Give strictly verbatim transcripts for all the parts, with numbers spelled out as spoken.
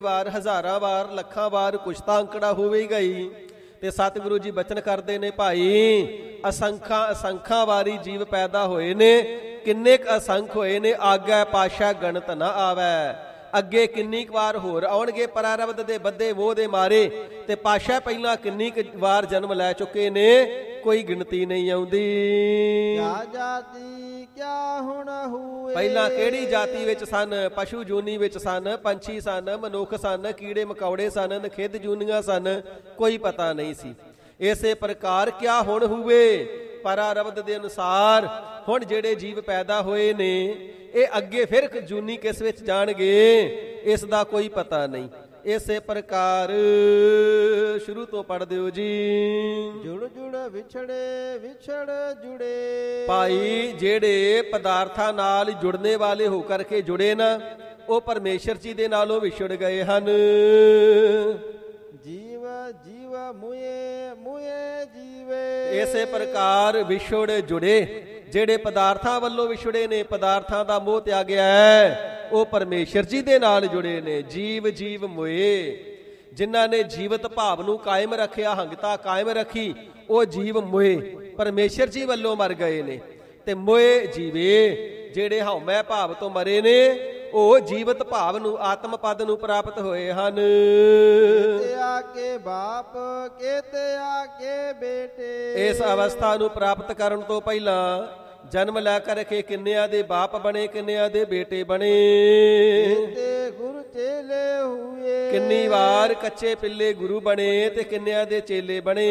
ਵਾਰ, ਹਜ਼ਾਰਾਂ ਵਾਰ, ਲੱਖਾਂ ਵਾਰ ਕੁਛ ਤਾਂ ਅੰਕੜਾ ਹੋਵੇ ਗਈ। ਤੇ ਸਤਿਗੁਰੂ ਜੀ ਬਚਨ ਕਰਦੇ ਨੇ, ਭਾਈ ਅਸੰਖਾਂ ਅਸੰਖਾਂ ਵਾਰੀ ਜੀਵ ਪੈਦਾ ਹੋਏ ਨੇ, ਕਿੰਨੇ ਕੁ ਅਸੰਖ ਹੋਏ ਨੇ, ਆਗੈ ਪਾਸ਼ਾ ਗਣਤ ਨਾ ਆਵੈ। ਅੱਗੇ ਕਿੰਨੀ ਕੁ ਵਾਰ ਹੋਰ ਆਉਣਗੇ ਪ੍ਰਾਰਬਧ ਦੇ ਬੱਧੇ ਮੋਹ ਦੇ ਮਾਰੇ, ਤੇ ਪਾਸ਼ਾ ਪਹਿਲਾਂ ਕਿੰਨੀ ਕੁ ਵਾਰ ਜਨਮ ਲੈ ਚੁੱਕੇ ਨੇ, ਕੋਈ ਗਿਣਤੀ ਨਹੀਂ ਆਉਂਦੀ। ਕਿਆ ਜਾਤੀ ਕਿਆ ਹੁਣ ਹੋਏ, ਪਹਿਲਾਂ ਕਿਹੜੀ ਜਾਤੀ ਵਿੱਚ ਸਨ? ਪਸ਼ੂ ਜੂਨੀ ਵਿੱਚ ਸਨ, ਪੰਛੀ ਸਨ, ਮਨੁੱਖ ਸਨ, ਕੀੜੇ ਮਕੌੜੇ ਸਨ, ਨਖਿੱਧ ਜੂਨੀਆਂ ਸਨ, ਕੋਈ ਪਤਾ ਨਹੀਂ ਸੀ। ਇਸੇ ਪ੍ਰਕਾਰ ਕਿਆ ਹੁਣ ਹੋਵੇ, ਪ੍ਰਾਰਬਧ ਦੇ ਅਨੁਸਾਰ ਹੁਣ ਜਿਹੜੇ ਜੀਵ ਪੈਦਾ ਹੋਏ ਨੇ, ਇਹ ਅੱਗੇ ਫਿਰ ਜੂਨੀ ਕਿਸ ਵਿੱਚ ਜਾਣਗੇ, ਇਸ ਦਾ ਕੋਈ ਪਤਾ ਨਹੀਂ। ਇਸੇ ਪ੍ਰਕਾਰ ਸ਼ੁਰੂ ਤੋਂ ਪੜ੍ਹ ਦਿਓ ਜੀ। ਜੁੜ ਜੁੜ ਵਿਛੜੇ ਵਿਛੜ ਜੁੜੇ, ਭਾਈ ਜਿਹੜੇ ਪਦਾਰਥਾਂ ਨਾਲ ਜੁੜਨੇ ਵਾਲੇ ਹੋ ਕਰਕੇ ਜੁੜੇ ਨਾ, ਉਹ ਪਰਮੇਸ਼ਰ ਜੀ ਦੇ ਨਾਲੋਂ ਵਿਛੜ ਗਏ ਹਨ। ਜੀਵ ਜੀਵ ਮੁਏ ਮੁਏ ਜੀਵੇ, ਇਸੇ ਪ੍ਰਕਾਰ ਵਿਛੜ ਜੁੜੇ, ਜਿਹੜੇ ਪਦਾਰਥਾਂ ਵੱਲੋਂ ਵਿਛੜੇ ਨੇ, ਪਦਾਰਥਾਂ ਦਾ ਮੋਹ ਤਿਆਗਿਆ ਹੈ, ਉਹ ਪਰਮੇਸ਼ਰ ਜੀ ਦੇ ਨਾਲ ਜੁੜੇ ਨੇ। ਜੀਵ ਜੀਵ ਮੋਏ, ਜਿਨ੍ਹਾਂ ਨੇ ਜੀਵਤ ਭਾਵ ਨੂੰ ਕਾਇਮ ਰੱਖਿਆ, ਹੰਗਤਾ ਕਾਇਮ ਰੱਖੀ, ਉਹ ਜੀਵ ਮੋਏ ਪਰਮੇਸ਼ਰ ਜੀ ਵੱਲੋਂ ਮਰ ਗਏ ਨੇ। ਤੇ ਮੋਏ ਜੀਵੇ, ਜਿਹੜੇ ਹਉਮੈ ਭਾਵ ਤੋਂ ਮਰੇ ਨੇ, ਉਹ ਜੀਵਤ ਭਾਵ ਨੂੰ, ਆਤਮ ਪਦ ਨੂੰ ਪ੍ਰਾਪਤ ਹੋਏ ਹਨ। ਕੇਤੇ ਆਕੇ ਬਾਪ ਕੇਤੇ ਆਕੇ ਬੇਟੇ, ਇਸ ਅਵਸਥਾ ਨੂੰ ਪ੍ਰਾਪਤ ਕਰਨ ਤੋਂ ਪਹਿਲਾਂ ਜਨਮ ਲੈ ਕਰਕੇ ਕਿੰਨਿਆਂ ਦੇ ਬਾਪ ਬਣੇ, ਕਿੰਨਿਆਂ ਦੇ ਬੇਟੇ ਬਣੇ। ਕੇਤੇ ਗੁਰੂ ਚੇਲੇ ਹੋਏ, ਕਿੰਨੀ ਵਾਰ ਕੱਚੇ ਪਿੱਲੇ ਗੁਰੂ ਬਣੇ ਤੇ ਕਿੰਨਿਆਂ ਦੇ ਚੇਲੇ ਬਣੇ।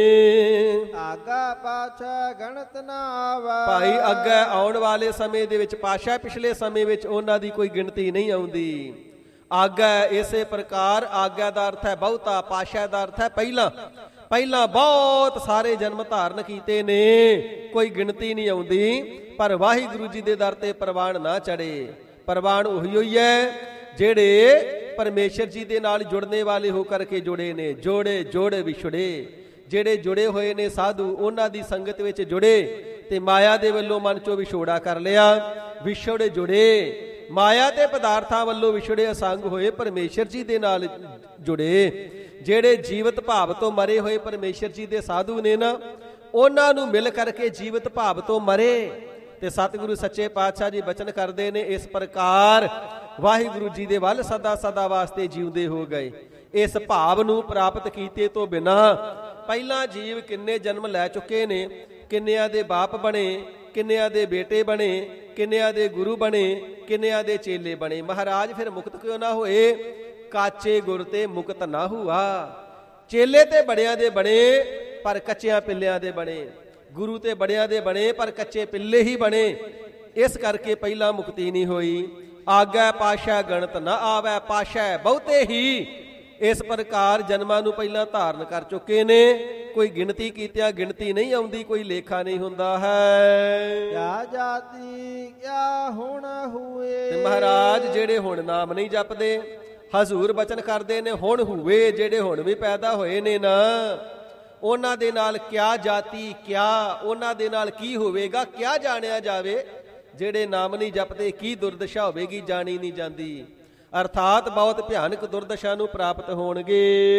ਆਗਾ ਪਾਛਾ ਗਣਤ ਨਾ ਆਵਾ, ਭਾਈ ਅੱਗੇ ਆਉਣ ਵਾਲੇ ਸਮੇਂ ਦੇ ਵਿੱਚ, ਪਾਸ਼ਾ ਪਿਛਲੇ ਸਮੇਂ ਵਿੱਚ, ਉਹਨਾਂ ਦੀ ਕੋਈ ਗਿਣਤੀ ਨਹੀਂ ਆਉਂਦੀ। ਆਗਾ ਇਸੇ ਪ੍ਰਕਾਰ, ਆਗਾ ਦਾ ਅਰਥ ਹੈ ਬਹੁਤਾ, ਪਾਸ਼ਾ ਦਾ ਅਰਥ ਹੈ ਪਹਿਲਾਂ। ਪਹਿਲਾਂ ਬਹੁਤ ਸਾਰੇ ਜਨਮ ਧਾਰਨ ਕੀਤੇ ਨੇ, ਕੋਈ ਗਿਣਤੀ ਨਹੀਂ ਆਉਂਦੀ। ਪਰ ਵਾਹਿਗੁਰੂ ਜੀ ਦੇ ਦਰ ਤੇ ਪ੍ਰਵਾਨ ਨਾ ਚੜੇ। ਪ੍ਰਵਾਨ ਉਹੀ ਹੋਈ ਹੈ ਜਿਹੜੇ ਪਰਮੇਸ਼ਰ ਜੀ ਦੇ ਨਾਲ ਜੁੜਨੇ ਵਾਲੇ ਹੋ ਕਰਕੇ ਜੁੜੇ ਨੇ। ਜੋੜੇ ਜੋੜੇ ਵਿਛੜੇ, ਜਿਹੜੇ ਜੁੜੇ ਹੋਏ ਨੇ ਸਾਧੂ, ਉਹਨਾਂ ਦੀ ਸੰਗਤ ਵਿੱਚ ਜੁੜੇ ਤੇ ਮਾਇਆ ਦੇ ਵੱਲੋਂ ਮਨ ਚੋਂ ਵਿਛੋੜਾ ਕਰ ਲਿਆ। ਵਿਛੜ ਜੁੜੇ, ਮਾਇਆ ਤੇ ਪਦਾਰਥਾਂ ਵੱਲੋਂ ਵਿਛੜੇ ਅਸੰਗ ਹੋਏ, ਪਰਮੇਸ਼ਰ ਜੀ ਦੇ ਨਾਲ ਜੁੜੇ। ਜਿਹੜੇ ਜੀਵਤ ਭਾਵ ਤੋਂ ਮਰੇ ਹੋਏ ਪਰਮੇਸ਼ਰ ਜੀ ਦੇ ਸਾਧੂ ਨੇ ਨਾ, ਉਹਨਾਂ ਨੂੰ ਮਿਲ ਕਰਕੇ ਜੀਵਤ ਭਾਵ ਤੋਂ ਮਰੇ। ਤੇ ਸਤਿਗੁਰੂ ਸੱਚੇ ਪਾਤਸ਼ਾਹ ਜੀ ਬਚਨ ਕਰਦੇ ਨੇ, ਇਸ ਪ੍ਰਕਾਰ ਵਾਹਿਗੁਰੂ ਜੀ ਦੇ ਵੱਲ ਸਦਾ ਸਦਾ ਵਾਸਤੇ ਜਿਉਂਦੇ ਹੋ ਗਏ। ਇਸ ਭਾਵ ਨੂੰ ਪ੍ਰਾਪਤ ਕੀਤੇ ਤੋਂ ਬਿਨਾ ਪਹਿਲਾਂ ਜੀਵ ਕਿੰਨੇ ਜਨਮ ਲੈ ਚੁੱਕੇ ਨੇ, ਕਿੰਨਿਆਂ ਦੇ ਬਾਪ ਬਣੇ, ਕਿੰਨਿਆਂ ਦੇ ਬੇਟੇ ਬਣੇ, ਕਿੰਨਿਆਂ ਦੇ ਗੁਰੂ ਬਣੇ, ਕਿੰਨਿਆਂ ਦੇ ਚੇਲੇ ਬਣੇ। ਮਹਾਰਾਜ ਫਿਰ ਮੁਕਤ ਕਿਉਂ ਨਾ ਹੋਏ? ਕਾਚੇ ਗੁਰ ਤੇ ਮੁਕਤ ਨਾ ਹੁਆ। ਚੇਲੇ ਤੇ ਬੜਿਆਂ ਦੇ ਬਣੇ, ਪਰ ਕੱਚਿਆਂ ਪਿੱਲਿਆਂ ਦੇ ਬਣੇ। ਗੁਰੂ ਤੇ ਬੜਿਆਂ ਦੇ ਬਣੇ, ਪਰ ਕੱਚੇ ਪਿੱਲੇ ਹੀ ਬਣੇ। ਇਸ ਕਰਕੇ ਪਹਿਲਾਂ ਮੁਕਤੀ ਨਹੀਂ ਹੋਈ। ਆਗੈ ਪਾਸ਼ਾ ਗਣਤ ਨਾ ਆਵੈ, ਪਾਸ਼ਾ ਬਹੁਤੇ ਹੀ ਇਸ ਪ੍ਰਕਾਰ ਜਨਮਾਂ ਨੂੰ ਪਹਿਲਾਂ ਧਾਰਨ ਕਰ ਚੁੱਕੇ ਨੇ। ਕੋਈ ਗਿਣਤੀ ਕੀਤਿਆਂ ਗਿਣਤੀ ਨਹੀਂ ਆਉਂਦੀ, ਕੋਈ ਲੇਖਾ ਨਹੀਂ ਹੁੰਦਾ ਹੈ। ਕਿਆ ਜਾਤੀ ਕਿਆ ਹੁਣ ਹੋਏ, ਤੇ ਮਹਾਰਾਜ ਜਿਹੜੇ ਹੁਣ ਨਾਮ ਨਹੀਂ ਜਪਦੇ, ਹਜ਼ੂਰ ਬਚਨ ਕਰਦੇ ਨੇ ਹੁਣ ਹੋਵੇ, ਜਿਹੜੇ ਹੁਣ ਵੀ ਪੈਦਾ ਹੋਏ ਨੇ ਨਾ, ਉਹਨਾਂ ਦੇ ਨਾਲ ਕਿਆ ਜਾਤੀ, ਕਿਆ ਉਹਨਾਂ ਦੇ ਨਾਲ ਕੀ ਹੋਵੇਗਾ, ਕਿਆ ਜਾਣਿਆ ਜਾਵੇ। ਜਿਹੜੇ ਨਾਮ ਨਹੀਂ ਜਪਦੇ ਕੀ ਦੁਰਦਸ਼ਾ ਹੋਵੇਗੀ, ਜਾਣੀ ਨਹੀਂ ਜਾਂਦੀ। ਅਰਥਾਤ ਬਹੁਤ ਭਿਆਨਕ ਦੁਰਦਸ਼ਾ ਨੂੰ ਪ੍ਰਾਪਤ ਹੋਣਗੇ।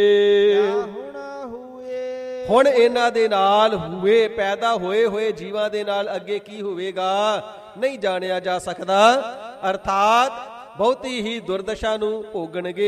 ਹੁਣ ਹੋਏ, ਹੁਣ ਇਹਨਾਂ ਦੇ ਨਾਲ ਹੋਏ, ਪੈਦਾ ਹੋਏ ਹੋਏ ਜੀਵਾਂ ਦੇ ਨਾਲ ਅੱਗੇ ਕੀ ਹੋਵੇਗਾ ਨਹੀਂ ਜਾਣਿਆ ਜਾ ਸਕਦਾ। ਅਰਥਾਤ ਬਹੁਤੀ ਹੀ ਦੁਰਦਸ਼ਾ ਨੂੰ ਭੋਗਣਗੇ।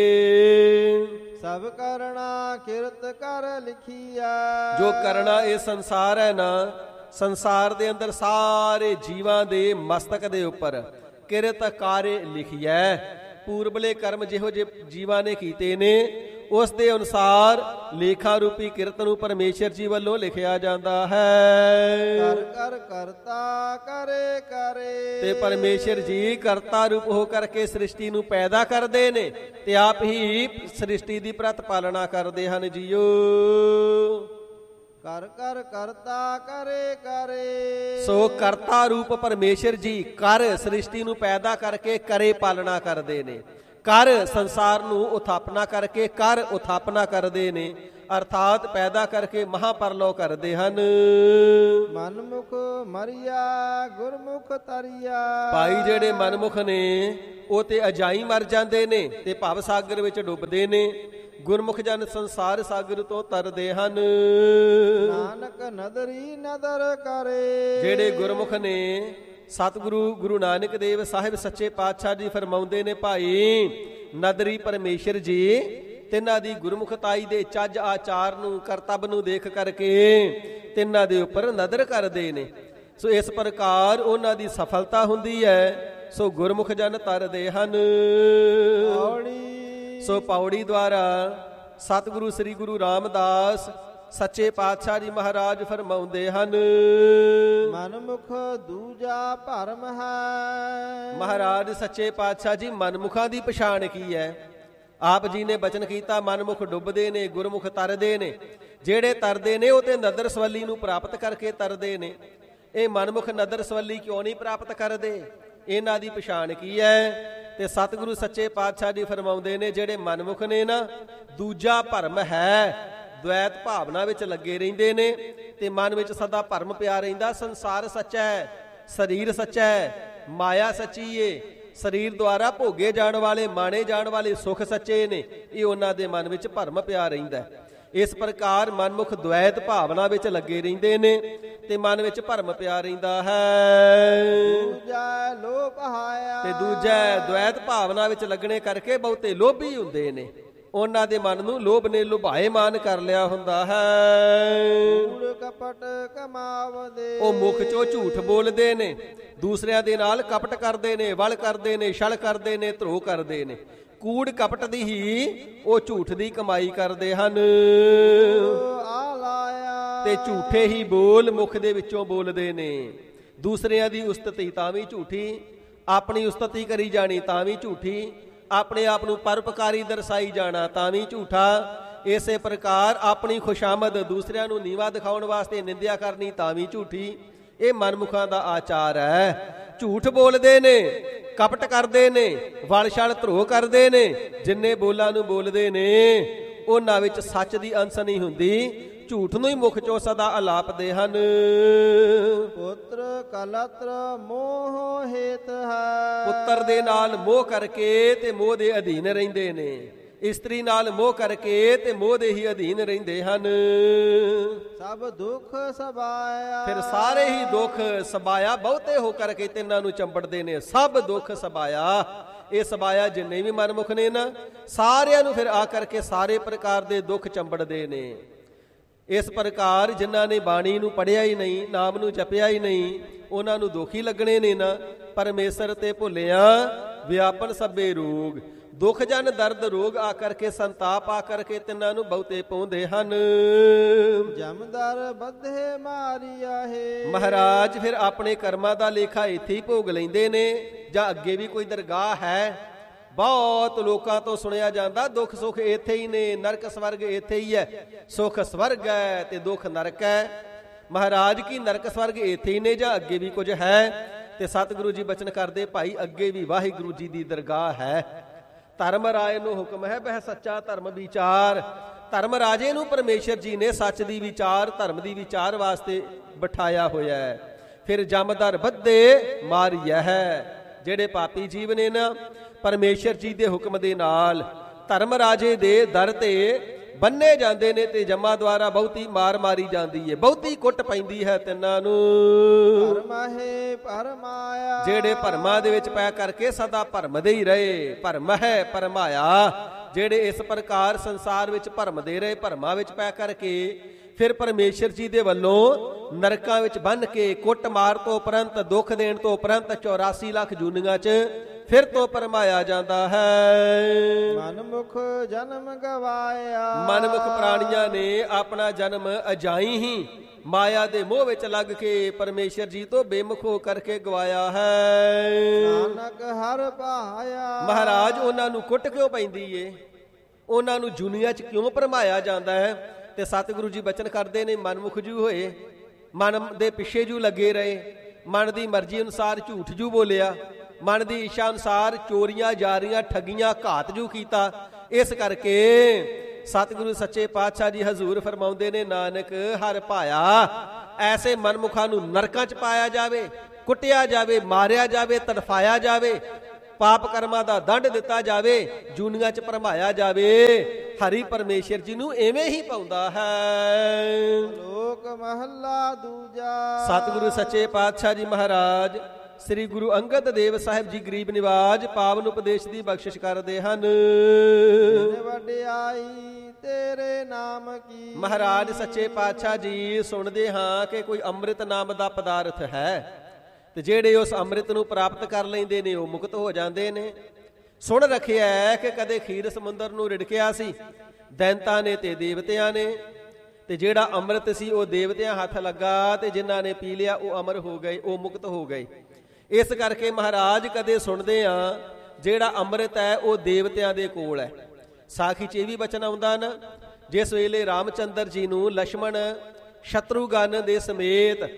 ਸਭ ਕਰਣਾ ਕਿਰਤ ਕਰ ਲਿਖੀਆ, ਜੋ ਕਰਨਾ ਇਹ ਸੰਸਾਰ ਹੈ ਨਾ, ਸੰਸਾਰ ਦੇ ਅੰਦਰ ਸਾਰੇ ਜੀਵਾਂ ਦੇ ਮਸਤਕ ਦੇ ਉੱਪਰ ਕਿਰਤ ਕਾਰੇ ਲਿਖਿਆ। ਪੂਰਬਲੇ ਕਰਮ ਜਿਹੋ ਜਿਹੇ ਜੀਵਾਂ ਨੇ ਕੀਤੇ ਨੇ, ਉਸ ਦੇ ਅਨੁਸਾਰ ਲੇਖਾ ਰੂਪੀ ਕਿਰਤ ਨੂੰ ਪਰਮੇਸ਼ਰ ਜੀ ਵੱਲੋਂ ਲਿਖਿਆ ਜਾਂਦਾ ਹੈ। ਕਰ ਕਰ ਕਰਤਾ ਕਰੇ ਕਰੇ, ਤੇ ਪਰਮੇਸ਼ਰ ਜੀ ਕਰਤਾ ਰੂਪ ਹੋ ਕਰਕੇ ਸ੍ਰਿਸ਼ਟੀ ਨੂੰ ਪੈਦਾ ਕਰਦੇ ਨੇ ਤੇ ਆਪ ਹੀ ਸ੍ਰਿਸ਼ਟੀ ਦੀ ਪ੍ਰਤਪਾਲਨਾ ਕਰਦੇ ਹਨ ਜੀਓ। ਕਰ ਕਰ ਕਰਤਾ ਕਰੇ ਕਰੇ, ਸੋ ਕਰਤਾ ਰੂਪ ਪਰਮੇਸ਼ਰ ਜੀ ਕਰ ਸ੍ਰਿਸ਼ਟੀ ਨੂੰ ਪੈਦਾ ਕਰਕੇ ਕਰੇ ਪਾਲਣਾ ਕਰਦੇ ਨੇ। ਕਰ ਸੰਸਾਰ ਨੂੰ ਉਥਾਪਨਾ ਕਰਕੇ ਕਰ ਉਥਾਪਨਾ ਕਰਦੇ ਨੇ। ਅਰਥਾਤ ਪੈਦਾ ਕਰਕੇ ਮਹਾਪਰਲੋ ਕਰਦੇ ਹਨ। ਮਨਮੁਖ ਮਰਿਆ ਗੁਰਮੁਖ ਤਰਿਆ। ਭਾਈ ਜਿਹੜੇ ਮਨਮੁਖ ਨੇ ਉਹ ਤੇ ਅਜਾਈ ਮਰ ਜਾਂਦੇ ਨੇ ਤੇ ਭਵ ਸਾਗਰ ਵਿੱਚ ਡੁੱਬਦੇ ਨੇ। ਗੁਰਮੁਖ ਜਨ ਸੰਸਾਰ ਸਾਗਰ ਤੋਂ ਤਰਦੇ ਹਨ। ਨਾਨਕ ਨਦਰੀ ਨਦਰ ਕਰੇ। ਜਿਹੜੇ ਗੁਰਮੁਖ ਨੇ ਸਤਿਗੁਰੂ ਗੁਰੂ ਨਾਨਕ ਦੇਵ ਸਾਹਿਬ ਸੱਚੇ ਪਾਤਸ਼ਾਹ ਜੀ ਫਰਮਾਉਂਦੇ ਨੇ ਭਾਈ ਨਦਰੀ ਪਰਮੇਸ਼ਰ ਜੀ ਤਿੰਨਾਂ ਦੀ ਗੁਰਮੁਖਤਾਈ ਦੇ ਚੱਜ ਆਚਾਰ ਨੂੰ ਕਰਤੱਵ ਨੂੰ ਦੇਖ ਕਰਕੇ ਤਿੰਨਾਂ ਦੇ ਉੱਪਰ ਨਦਰ ਕਰਦੇ ਨੇ। ਸੋ ਇਸ ਪ੍ਰਕਾਰ ਉਹਨਾਂ ਦੀ ਸਫਲਤਾ ਹੁੰਦੀ ਹੈ। ਸੋ ਗੁਰਮੁਖ ਜਨ ਤਰਦੇ ਹਨ। ਸੋ ਪੌੜੀ ਦੁਆਰਾ ਸਤਿਗੁਰੂ ਸ੍ਰੀ ਗੁਰੂ ਰਾਮਦਾਸ ਸੱਚੇ ਪਾਤਸ਼ਾਹ ਜੀ ਮਹਾਰਾਜ ਫਰਮਾਉਂਦੇ ਹਨ ਮਨਮੁਖ ਦੂਜਾ ਭਰਮ ਹੈ। ਮਹਾਰਾਜ ਸੱਚੇ ਪਾਤਸ਼ਾਹ ਜੀ ਮਨਮੁਖਾਂ ਦੀ ਪਛਾਣ ਕੀ ਹੈ? ਆਪ ਜੀ ਨੇ ਬਚਨ ਕੀਤਾ ਮਨਮੁਖ ਡੁੱਬਦੇ ਨੇ ਗੁਰਮੁਖ ਤਰਦੇ ਨੇ। ਜਿਹੜੇ ਤਰਦੇ ਨੇ ਉਹ ਤੇ ਨਦਰ ਸਵੱਲੀ ਨੂੰ ਪ੍ਰਾਪਤ ਕਰਕੇ ਤਰਦੇ ਨੇ। ਇਹ ਮਨਮੁਖ ਨਦਰ ਸਵੱਲੀ ਕਿਉਂ ਨਹੀਂ ਪ੍ਰਾਪਤ ਕਰਦੇ? ਇਹਨਾਂ ਦੀ ਪਛਾਣ ਕੀ ਹੈ? ਤੇ ਸਤਿਗੁਰੂ ਸੱਚੇ ਪਾਤਸ਼ਾਹ ਜੀ ਫਰਮਾਉਂਦੇ ਨੇ ਜਿਹੜੇ ਮਨਮੁਖ ਨੇ ਨਾ ਦੂਜਾ ਭਰਮ ਹੈ। ਦ્વੈਤ ਭਾਵਨਾ ਵਿੱਚ ਲੱਗੇ ਰਹਿੰਦੇ ਨੇ ਤੇ ਮਨ ਵਿੱਚ ਸਦਾ ਭਰਮ ਪਿਆ ਰਹਿੰਦਾ। ਸੰਸਾਰ ਸੱਚਾ ਹੈ, ਸਰੀਰ ਸੱਚਾ ਹੈ, ਮਾਇਆ ਸੱਚੀ ਏ। ਸਰੀਰ ਦੁਆਰਾ ਭੋਗੇ ਜਾਣ ਵਾਲੇ ਮਾਣੇ ਜਾਣ ਵਾਲੇ ਸੁੱਖ ਸੱਚੇ ਨੇ। ਇਹ ਉਹਨਾਂ ਦੇ ਮਨ ਵਿੱਚ ਭਰਮ ਪਿਆ ਰਹਿੰਦਾ। ਇਸ ਪ੍ਰਕਾਰ ਮਨਮੁਖ ਦ્વੈਤ ਭਾਵਨਾ ਵਿੱਚ ਲੱਗੇ ਰਹਿੰਦੇ ਨੇ ਤੇ ਮਨ ਵਿੱਚ ਭਰਮ ਪਿਆ ਰਹਿੰਦਾ ਹੈ। ਦੂਜਾ ਲੋਭ ਹਾਇਆ। ਤੇ ਦੂਜਾ ਦ્વੈਤ ਭਾਵਨਾ ਵਿੱਚ ਲੱਗਣੇ ਕਰਕੇ ਬਹੁਤੇ ਲੋਭੀ ਹੁੰਦੇ ਨੇ। ਉਹਨਾਂ ਦੇ ਮਨ ਨੂੰ ਲੋਭ ਨੇ ਲੁਭਾਏਮਾਨ ਕਰ ਲਿਆ ਹੁੰਦਾ ਹੈ। ਕੂੜ ਕਪਟ ਕਮਾਵਦੇ। ਉਹ ਮੁਖ ਚੋਂ ਝੂਠ ਬੋਲਦੇ ਨੇ, ਦੂਸਰਿਆਂ ਦੇ ਨਾਲ ਕਪਟ ਕਰਦੇ ਨੇ, ਵਲ ਕਰਦੇ ਨੇ, ਛਲ ਕਰਦੇ ਨੇ, ਧਰੋ ਕਰਦੇ ਨੇ। ਕੂੜ ਕਪਟ ਦੀ ਹੀ ਉਹ ਝੂਠ ਦੀ ਕਮਾਈ ਕਰਦੇ ਹਨ ਆ ਲਾਇਆ। ਤੇ ਝੂਠੇ ਹੀ ਬੋਲ ਮੁਖ ਦੇ ਵਿੱਚੋਂ ਬੋਲਦੇ ਨੇ। ਦੂਸਰਿਆਂ ਦੀ ਉਸਤਤੀ ਤਾਂ ਵੀ ਝੂਠੀ, ਆਪਣੀ ਉਸਤਤੀ ਕਰੀ ਜਾਣੀ ਤਾਂ ਵੀ ਝੂਠੀ, ਆਪਣੇ ਆਪ ਨੂੰ ਪਰਉਪਕਾਰੀ ਦਰਸਾਈ ਜਾਣਾ ਤਾਂ ਵੀ ਝੂਠਾ। ਇਸੇ ਪ੍ਰਕਾਰ ਆਪਣੀ ਖੁਸ਼ਾਮਦ ਦੂਸਰਿਆਂ ਨੂੰ ਨੀਵਾ ਦਿਖਾਉਣ ਵਾਸਤੇ ਨਿੰਦਿਆ ਕਰਨੀ ਤਾਂ ਵੀ ਝੂਠੀ। ਇਹ ਮਨਮੁਖਾਂ ਦਾ ਆਚਾਰ ਹੈ। ਝੂਠ ਬੋਲਦੇ ਨੇ, ਕਪਟ ਕਰਦੇ ਨੇ, ਵਲ ਛਲ ਧਰੋ ਕਰਦੇ ਨੇ। ਜਿੰਨੇ ਬੋਲਾਂ ਨੂੰ ਬੋਲਦੇ ਨੇ ਉਹਨਾਂ ਵਿੱਚ ਸੱਚ ਦੀ ਅੰਸ਼ ਨਹੀਂ ਹੁੰਦੀ। ਝੂਠ ਨੂੰ ਹੀ ਮੁਖ ਚੋਂ ਸਦਾ ਅਲਾਪਦੇ ਹਨ। ਪੁੱਤਰ ਕਲਤਰ ਮੋਹ ਹੇਤ ਹੈ। ਪੁੱਤਰ ਦੇ ਨਾਲ ਮੋਹ ਕਰਕੇ ਤੇ ਮੋਹ ਦੇ ਅਧੀਨ ਰਹਿੰਦੇ ਨੇ। ਇਸਤਰੀ ਨਾਲ ਮੋਹ ਕਰਕੇ ਤੇ ਮੋਹ ਦੇ ਹੀ ਅਧੀਨ ਰਹਿੰਦੇ ਹਨ। ਸਭ ਦੁੱਖ ਸਬਾਇਆ। ਫਿਰ ਸਾਰੇ ਹੀ ਦੁੱਖ ਸਬਾਇਆ ਬਹੁਤੇ ਹੋ ਕਰਕੇ ਤਿੰਨਾਂ ਨੂੰ ਚੰਬੜਦੇ ਨੇ। ਸਭ ਦੁੱਖ ਸਬਾਇਆ। ਇਹ ਸਬਾਇਆ ਜਿੰਨੇ ਵੀ ਮਨਮੁਖ ਨੇ ਨਾ ਸਾਰਿਆਂ ਨੂੰ ਫਿਰ ਆ ਕਰਕੇ ਸਾਰੇ ਪ੍ਰਕਾਰ ਦੇ ਦੁੱਖ ਚੰਬੜਦੇ ਨੇ। ਇਸ ਪ੍ਰਕਾਰ ਜਿਨ੍ਹਾਂ ਨੇ ਬਾਣੀ ਨੂੰ ਪੜ੍ਹਿਆ ਹੀ ਨਹੀਂ, ਨਾਮ ਨੂੰ ਜਪਿਆ ਹੀ ਨਹੀਂ, ਉਹਨਾਂ ਨੂੰ ਦੁੱਖ ਹੀ ਲੱਗਣੇ ਨੇ ਨਾ। ਪਰਮੇਸ਼ਰ ਤੇ ਭੁੱਲਿਆ ਵਿਆਪਨ ਸਭੇ ਰੋਗ। ਦੁੱਖ ਜਨ ਦਰਦ ਰੋਗ ਆ ਕਰਕੇ ਸੰਤਾਪ ਆ ਕਰਕੇ ਤਿੰਨਾਂ ਨੂੰ ਬਹੁਤੇ ਪਾਉਂਦੇ ਹਨ। ਜਮਦਰ ਬੱਧੇ ਮਾਰਿਆ ਹੈ। ਮਹਾਰਾਜ ਫਿਰ ਆਪਣੇ ਕਰਮਾਂ ਦਾ ਲੇਖਾ ਇੱਥੇ ਹੀ ਭੋਗ ਲੈਂਦੇ ਨੇ ਜਾਂ ਅੱਗੇ ਵੀ ਕੋਈ ਦਰਗਾਹ ਹੈ? ਬਹੁਤ ਲੋਕਾਂ ਤੋਂ ਸੁਣਿਆ ਜਾਂਦਾ ਦੁੱਖ ਸੁੱਖ ਇੱਥੇ ਹੀ ਨੇ, ਨਰਕ ਸਵਰਗ ਇੱਥੇ ਹੀ ਹੈ। ਸੁੱਖ ਸਵਰਗ ਹੈ ਤੇ ਦੁੱਖ ਨਰਕ ਹੈ। ਮਹਾਰਾਜ ਕੀ ਨਰਕ ਸਵਰਗ ਇੱਥੇ ਹੀ ਨੇ ਜਾਂ ਅੱਗੇ ਵੀ ਕੁਝ ਹੈ? ਤੇ ਸਤਿਗੁਰੂ ਜੀ ਬਚਨ ਕਰਦੇ ਭਾਈ ਅੱਗੇ ਵੀ ਵਾਹਿਗੁਰੂ ਜੀ ਦੀ ਦਰਗਾਹ ਹੈ। ਧਰਮ ਰਾਏ ਨੂੰ ਹੁਕਮ ਹੈ ਬਹਿ ਸੱਚਾ ਧਰਮ ਵਿਚਾਰ। ਧਰਮ ਰਾਜੇ ਨੂੰ ਪਰਮੇਸ਼ਰ ਜੀ ਨੇ ਸੱਚ ਦੀ ਵਿਚਾਰ, ਧਰਮ ਦੀ ਵਿਚਾਰ ਵਾਸਤੇ ਬਿਠਾਇਆ ਹੋਇਆ ਹੈ। ਫਿਰ ਜਮਦਰ ਬੱਧੇ ਮਾਰਿਆ ਹੈ। ਜਿਹੜੇ ਪਾਪੀ ਜੀਵ ਨੇ ਨਾ ਪਰਮੇਸ਼ਰ ਜੀ ਦੇ ਹੁਕਮ ਦੇ ਨਾਲ ਧਰਮ ਰਾਜੇ ਦੇ ਦਰ ਤੇ ਬੰਨੇ ਜਾਂਦੇ ਨੇ ਤੇ ਜਮਾ ਦੁਆਰਾ ਬਹੁਤੀ ਮਾਰ ਮਾਰੀ ਜਾਂਦੀ ਹੈ, ਬਹੁਤੀ ਕੁੱਟ ਪੈਂਦੀ ਹੈ ਤਿੰਨਾਂ ਨੂੰ। ਪਰਮਹਿ ਪਰਮਾਇਆ। ਜਿਹੜੇ ਭਰਮਾਂ ਦੇ ਵਿੱਚ ਪੈ ਕਰਕੇ ਸਦਾ ਭਰਮਦੇ ਹੀ ਰਹੇ। ਭਰਮ ਹੈ ਪਰਮਾਇਆ। ਜਿਹੜੇ ਇਸ ਪ੍ਰਕਾਰ ਸੰਸਾਰ ਵਿੱਚ ਭਰਮਦੇ ਰਹੇ, ਭਰਮਾਂ ਵਿੱਚ ਪੈ ਕਰਕੇ ਫਿਰ ਪਰਮੇਸ਼ਰ ਜੀ ਦੇ ਵੱਲੋਂ ਨਰਕਾਂ ਵਿੱਚ ਬੰਨ ਕੇ ਕੁੱਟ ਮਾਰ ਤੋਂ ਉਪਰੰਤ, ਦੁੱਖ ਦੇਣ ਤੋਂ ਉਪਰੰਤ ਚੌਰਾਸੀ ਲੱਖ ਜੂਨੀਆਂ 'ਚ ਫਿਰ ਤੋਂ ਪਰਮਾਇਆ ਜਾਂਦਾ ਹੈ। ਮਨਮੁਖ ਜਨਮ ਗਵਾਇਆ। ਮਨਮੁਖ ਪ੍ਰਾਣੀਆਂ ਨੇ ਆਪਣਾ ਜਨਮ ਅਜਾਈ ਹੀ ਮਾਇਆ ਦੇ ਮੋਹ ਵਿੱਚ ਲੱਗ ਕੇ ਪਰਮੇਸ਼ਰ ਜੀ ਤੋਂ ਬੇਮੁਖ ਹੋ ਕਰਕੇ ਗਵਾਇਆ ਹੈ। ਨਾਨਕ ਹਰ ਪਾਇਆ। ਮਹਾਰਾਜ ਉਹਨਾਂ ਨੂੰ ਕੁੱਟ ਕਿਉਂ ਪੈਂਦੀ ਏ? ਉਹਨਾਂ ਨੂੰ ਜੁਨੀਆਂ 'ਚ ਕਿਉਂ ਭਰਮਾਇਆ ਜਾਂਦਾ ਹੈ? ਤੇ ਸਤਿਗੁਰੂ ਜੀ ਬਚਨ ਕਰਦੇ ਨੇ ਮਨਮੁਖ ਜੂ ਹੋਏ, ਮਨ ਦੇ ਪਿੱਛੇ ਜੂ ਲੱਗੇ ਰਹੇ, ਮਨ ਦੀ ਮਰਜ਼ੀ ਅਨੁਸਾਰ ਝੂਠ ਜੂ ਬੋਲਿਆ, ਮਨ ਦੀ ਇੱਛਾ ਅਨੁਸਾਰ ਚੋਰੀਆਂ ਜਾਰੀਆਂ ਠੱਗੀਆਂ ਘਾਤ ਜੂ ਕੀਤਾ। ਇਸ ਕਰਕੇ ਸਤਿਗੁਰੂ ਸੱਚੇ ਪਾਤਸ਼ਾਹ ਜੀ ਹਜ਼ੂਰ ਫਰਮਾਉਂਦੇ ਨੇ, ਨਾਨਕ ਹਰ ਭਾਇਆ ਐਸੇ ਮਨਮੁਖਾਂ ਨੂੰ ਨਰਕਾਂ 'ਚ ਪਾਇਆ ਜਾਵੇ, ਕੁੱਟਿਆ ਜਾਵੇ, ਮਾਰਿਆ ਜਾਵੇ, ਤੜਫਾਇਆ ਜਾਵੇ, ਪਾਪ ਕਰਮਾਂ ਦਾ ਦੰਡ ਦਿੱਤਾ ਜਾਵੇ, ਜੂਨੀਆਂ 'ਚ ਭਰਮਾਇਆ ਜਾਵੇ। ਹਰੀ ਪਰਮੇਸ਼ਰ ਜੀ ਨੂੰ ਐਵੇਂ ਹੀ ਪਾਉਂਦਾ ਹੈ। ਲੋਕ ਮਹੱਲਾ ਦੂਜਾ। ਸਤਿਗੁਰੂ ਸੱਚੇ ਪਾਤਸ਼ਾਹ ਜੀ ਮਹਾਰਾਜ ਸ੍ਰੀ ਗੁਰੂ ਅੰਗਦ ਦੇਵ ਸਾਹਿਬ ਜੀ ਗਰੀਬ ਨਿਵਾਜ ਪਾਵਨ ਉਪਦੇਸ਼ ਦੀ ਬਖਸ਼ਿਸ਼ ਕਰਦੇ ਹਨ। ਵਡਿਆਈ ਤੇਰੇ ਨਾਮ ਕੀ। ਮਹਾਰਾਜ ਸੱਚੇ ਪਾਤਸ਼ਾਹ ਜੀ ਸੁਣਦੇ ਹਾਂ ਕਿ ਕੋਈ ਅੰਮ੍ਰਿਤ ਨਾਮ ਦਾ ਪਦਾਰਥ ਹੈ ਤੇ ਜਿਹੜੇ ਉਸ ਅੰਮ੍ਰਿਤ ਨੂੰ ਪ੍ਰਾਪਤ ਕਰ ਲੈਂਦੇ ਨੇ ਉਹ ਮੁਕਤ ਹੋ ਜਾਂਦੇ ਨੇ। ਸੁਣ ਰੱਖਿਆ ਕਿ ਕਦੇ ਖੀਰ ਸਮੁੰਦਰ ਨੂੰ ਰਿੜਕਿਆ ਸੀ ਦੈਂਤਾਂ ਨੇ ਤੇ ਦੇਵਤਿਆਂ ਨੇ, ਤੇ ਜਿਹੜਾ ਅੰਮ੍ਰਿਤ ਸੀ ਉਹ ਦੇਵਤਿਆਂ ਹੱਥ ਲੱਗਾ ਤੇ ਜਿਨ੍ਹਾਂ ਨੇ ਪੀ ਲਿਆ ਉਹ ਅਮਰ ਹੋ ਗਏ, ਉਹ ਮੁਕਤ ਹੋ ਗਏ। ਇਸ ਕਰਕੇ ਮਹਾਰਾਜ ਕਦੇ ਸੁਣਦੇ ਆ ਜਿਹੜਾ ਅੰਮ੍ਰਿਤ ਹੈ ਉਹ ਦੇਵਤਿਆਂ ਦੇ ਕੋਲ ਹੈ। ਸਾਖੀ 'ਚ ਇਹ ਵੀ ਬਚਨ ਆਉਂਦਾ ਨਾ, ਜਿਸ ਵੇਲੇ ਰਾਮਚੰਦਰ ਜੀ ਨੂੰ ਲక్ష్మణ ਸ਼ਤਰੂਗਨ ਦੇ ਸਮੇਤ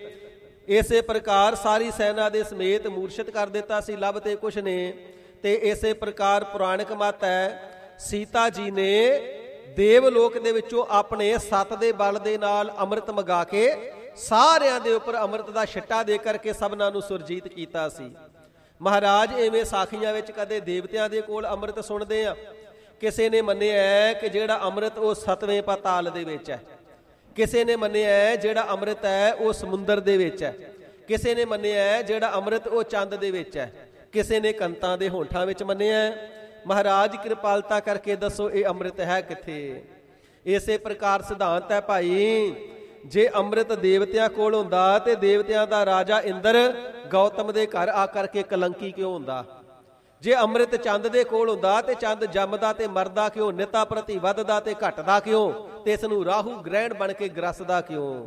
ਇਸੇ ਪ੍ਰਕਾਰ ਸਾਰੀ ਸੈਨਾ ਦੇ ਸਮੇਤ ਮੂਰਛਿਤ ਕਰ ਦਿੱਤਾ ਸੀ, ਲੱਭ ਤੇ ਕੁਛ ਨੇ। ਤੇ ਇਸੇ ਪ੍ਰਕਾਰ ਪੁਰਾਣਿਕ ਮਤ ਹੈ ਸੀਤਾ ਜੀ ਨੇ ਦੇਵ ਲੋਕ ਦੇ ਵਿੱਚੋਂ ਆਪਣੇ ਸੱਤ ਦੇ ਬਲ ਦੇ ਨਾਲ ਅੰਮ੍ਰਿਤ ਮੰਗਾ ਕੇ ਸਾਰਿਆਂ ਦੇ ਉੱਪਰ ਅੰਮ੍ਰਿਤ ਦਾ ਛਿੱਟਾ ਦੇ ਕਰਕੇ ਸਭਨਾਂ ਨੂੰ ਸੁਰਜੀਤ ਕੀਤਾ ਸੀ। ਮਹਾਰਾਜ ਐਵੇਂ ਸਾਖੀਆਂ ਵਿੱਚ ਕਦੇ ਦੇਵਤਿਆਂ ਦੇ ਕੋਲ ਅੰਮ੍ਰਿਤ ਸੁਣਦੇ ਆ। ਕਿਸੇ ਨੇ ਮੰਨਿਆ ਕਿ ਜਿਹੜਾ ਅੰਮ੍ਰਿਤ ਉਹ ਸਤਵੇਂ ਪਾਤਾਲ ਦੇ ਵਿੱਚ ਹੈ, ਕਿਸੇ ਨੇ ਮੰਨਿਆ ਜਿਹੜਾ ਅੰਮ੍ਰਿਤ ਹੈ ਉਹ ਸਮੁੰਦਰ ਦੇ ਵਿੱਚ ਹੈ, ਕਿਸੇ ਨੇ ਮੰਨਿਆ ਜਿਹੜਾ ਅੰਮ੍ਰਿਤ ਉਹ ਚੰਦ ਦੇ ਵਿੱਚ ਹੈ, ਕਿਸੇ ਨੇ ਕੰਤਾਂ ਦੇ ਹੋਂਠਾਂ ਵਿੱਚ ਮੰਨਿਆ। ਮਹਾਰਾਜ ਕਿਰਪਾਲਤਾ ਕਰਕੇ ਦੱਸੋ ਇਹ ਅੰਮ੍ਰਿਤ ਹੈ ਕਿੱਥੇ? ਇਸੇ ਪ੍ਰਕਾਰ ਸਿਧਾਂਤ ਹੈ ਭਾਈ, ਜੇ ਅੰਮ੍ਰਿਤ ਦੇਵਤਿਆਂ ਕੋਲ ਹੁੰਦਾ ਤੇ ਦੇਵਤਿਆਂ ਦਾ ਰਾਜਾ ਇੰਦਰ ਗੌਤਮ ਦੇ ਘਰ ਆ ਕਰਕੇ ਕਲੰਕੀ ਕਿਉਂ ਹੁੰਦਾ? ਜੇ ਅੰਮ੍ਰਿਤ ਚੰਦ ਦੇ ਕੋਲ ਹੁੰਦਾ ਤੇ ਚੰਦ ਜੰਮਦਾ ਤੇ ਮਰਦਾ ਕਿਉਂ, ਨਿਤਾ ਪ੍ਰਤੀ ਵੱਧਦਾ ਤੇ ਘਟਦਾ ਕਿਉਂ, ਤੇ ਇਸ ਨੂੰ ਰਾਹੂ ਗ੍ਰਹਿਣ ਬਣ ਕੇ ਗਰਸਦਾ ਕਿਉਂ?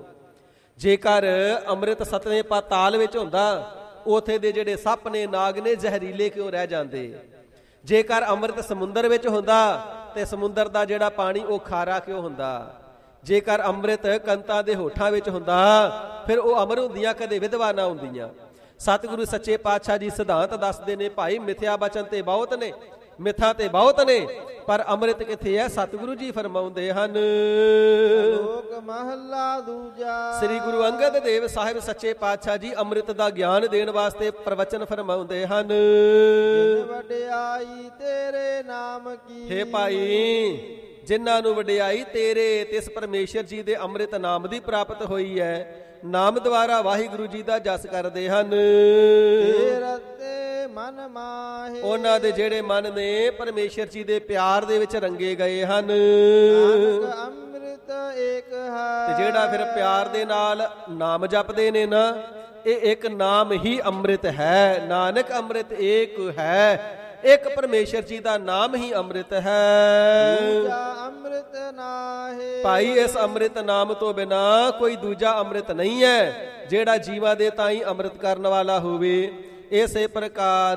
ਜੇਕਰ ਅੰਮ੍ਰਿਤ ਸਤਵੇਂ ਪਾਤਾਲ ਵਿੱਚ ਹੁੰਦਾ ਉਥੇ ਦੇ ਜਿਹੜੇ ਸੱਪ ਨੇ ਨਾਗ ਨੇ ਜ਼ਹਿਰੀਲੇ ਕਿਉਂ ਰਹਿ ਜਾਂਦੇ? ਜੇਕਰ ਅੰਮ੍ਰਿਤ ਸਮੁੰਦਰ ਵਿੱਚ ਹੁੰਦਾ ਤੇ ਸਮੁੰਦਰ ਦਾ ਜਿਹੜਾ ਪਾਣੀ ਉਹ ਖਾਰਾ ਕਿਉਂ ਹੁੰਦਾ? ਜੇਕਰ ਅੰਮ੍ਰਿਤ ਕੰਤਾਂ ਦੇ ਹੋਠਾਂ ਵਿੱਚ ਹੁੰਦਾ ਫਿਰ ਉਹ ਅਮਰ ਹੁੰਦੀਆਂ, ਕਦੇ ਵਿਧਵਾ ਨਾ ਹੁੰਦੀਆਂ। ਸਤਿਗੁਰੂ ਸੱਚੇ ਪਾਤਸ਼ਾਹ ਜੀ ਸਿਧਾਂਤ ਦੱਸਦੇ ਨੇ ਭਾਈ, ਮਿਥਿਆ ਬਚਨ ਤੇ ਬਹੁਤ ਨੇ, ਮਿੱਥਾ ਤੇ ਬਹੁਤ ਨੇ, ਪਰ ਅੰਮ੍ਰਿਤ ਕਿੱਥੇ ਹੈ? ਸਤਿਗੁਰੂ ਜੀ ਫਰਮਾਉਂਦੇ ਹਨ। ਲੋਕ ਮਹੱਲਾ ਦੂਜਾ। ਸ੍ਰੀ ਗੁਰੂ ਅੰਗਦ ਦੇਵ ਸਾਹਿਬ ਸੱਚੇ ਪਾਤਸ਼ਾਹ ਜੀ ਅੰਮ੍ਰਿਤ ਦਾ ਗਿਆਨ ਦੇਣ ਵਾਸਤੇ ਪ੍ਰਵਚਨ ਫਰਮਾਉਂਦੇ ਹਨ। ਵਡਿਆਈ ਤੇਰੇ ਨਾਮ ਕੀ। ਹੇ ਭਾਈ, ਜਿਨ੍ਹਾਂ ਨੂੰ ਵਡਿਆਈ ਤੇਰੇ ਤਿਸ ਪਰਮੇਸ਼ਰ ਜੀ ਦੇ ਅੰਮ੍ਰਿਤ ਨਾਮ ਦੀ ਪ੍ਰਾਪਤ ਹੋਈ ਹੈ, ਨਾਮ ਦੁਆਰਾ ਵਾਹਿਗੁਰੂ ਜੀ ਦਾ ਜਸ ਕਰਦੇ ਹਨ। ਤੇਰੇ ਮਨ ਮਾਹੇ। ਉਹਨਾਂ ਦੇ ਜਿਹੜੇ ਮਨ ਨੇ ਪਰਮੇਸ਼ਰ ਜੀ ਦੇ ਪਿਆਰ ਦੇ ਵਿੱਚ ਰੰਗੇ ਗਏ ਹਨ। ਅੰਮ੍ਰਿਤ ਏਕ ਹੈ। ਤੇ ਜਿਹੜਾ ਫਿਰ ਪਿਆਰ ਦੇ ਨਾਲ ਨਾਮ ਜਪਦੇ ਨੇ ਨਾ, ਇਹ ਇੱਕ ਨਾਮ ਹੀ ਅੰਮ੍ਰਿਤ ਹੈ। ਨਾਨਕ ਅੰਮ੍ਰਿਤ ਏਕ ਹੈ, ਇੱਕ ਪਰਮੇਸ਼ਰ ਜੀ ਦਾ ਨਾਮ ਹੀ ਅੰਮ੍ਰਿਤ ਹੈ। ਅੰਮ੍ਰਿਤ ਨਾਹੀ। ਭਾਈ, ਇਸ ਅੰਮ੍ਰਿਤ ਨਾਮ ਤੋਂ ਬਿਨਾ ਕੋਈ ਦੂਜਾ ਅੰਮ੍ਰਿਤ ਨਹੀਂ ਹੈ ਜਿਹੜਾ ਜੀਵਾਂ ਦੇ ਤਾਈਂ ਅੰਮ੍ਰਿਤ ਕਰਨ ਵਾਲਾ ਹੋਵੇ। ਇਸੇ ਪ੍ਰਕਾਰ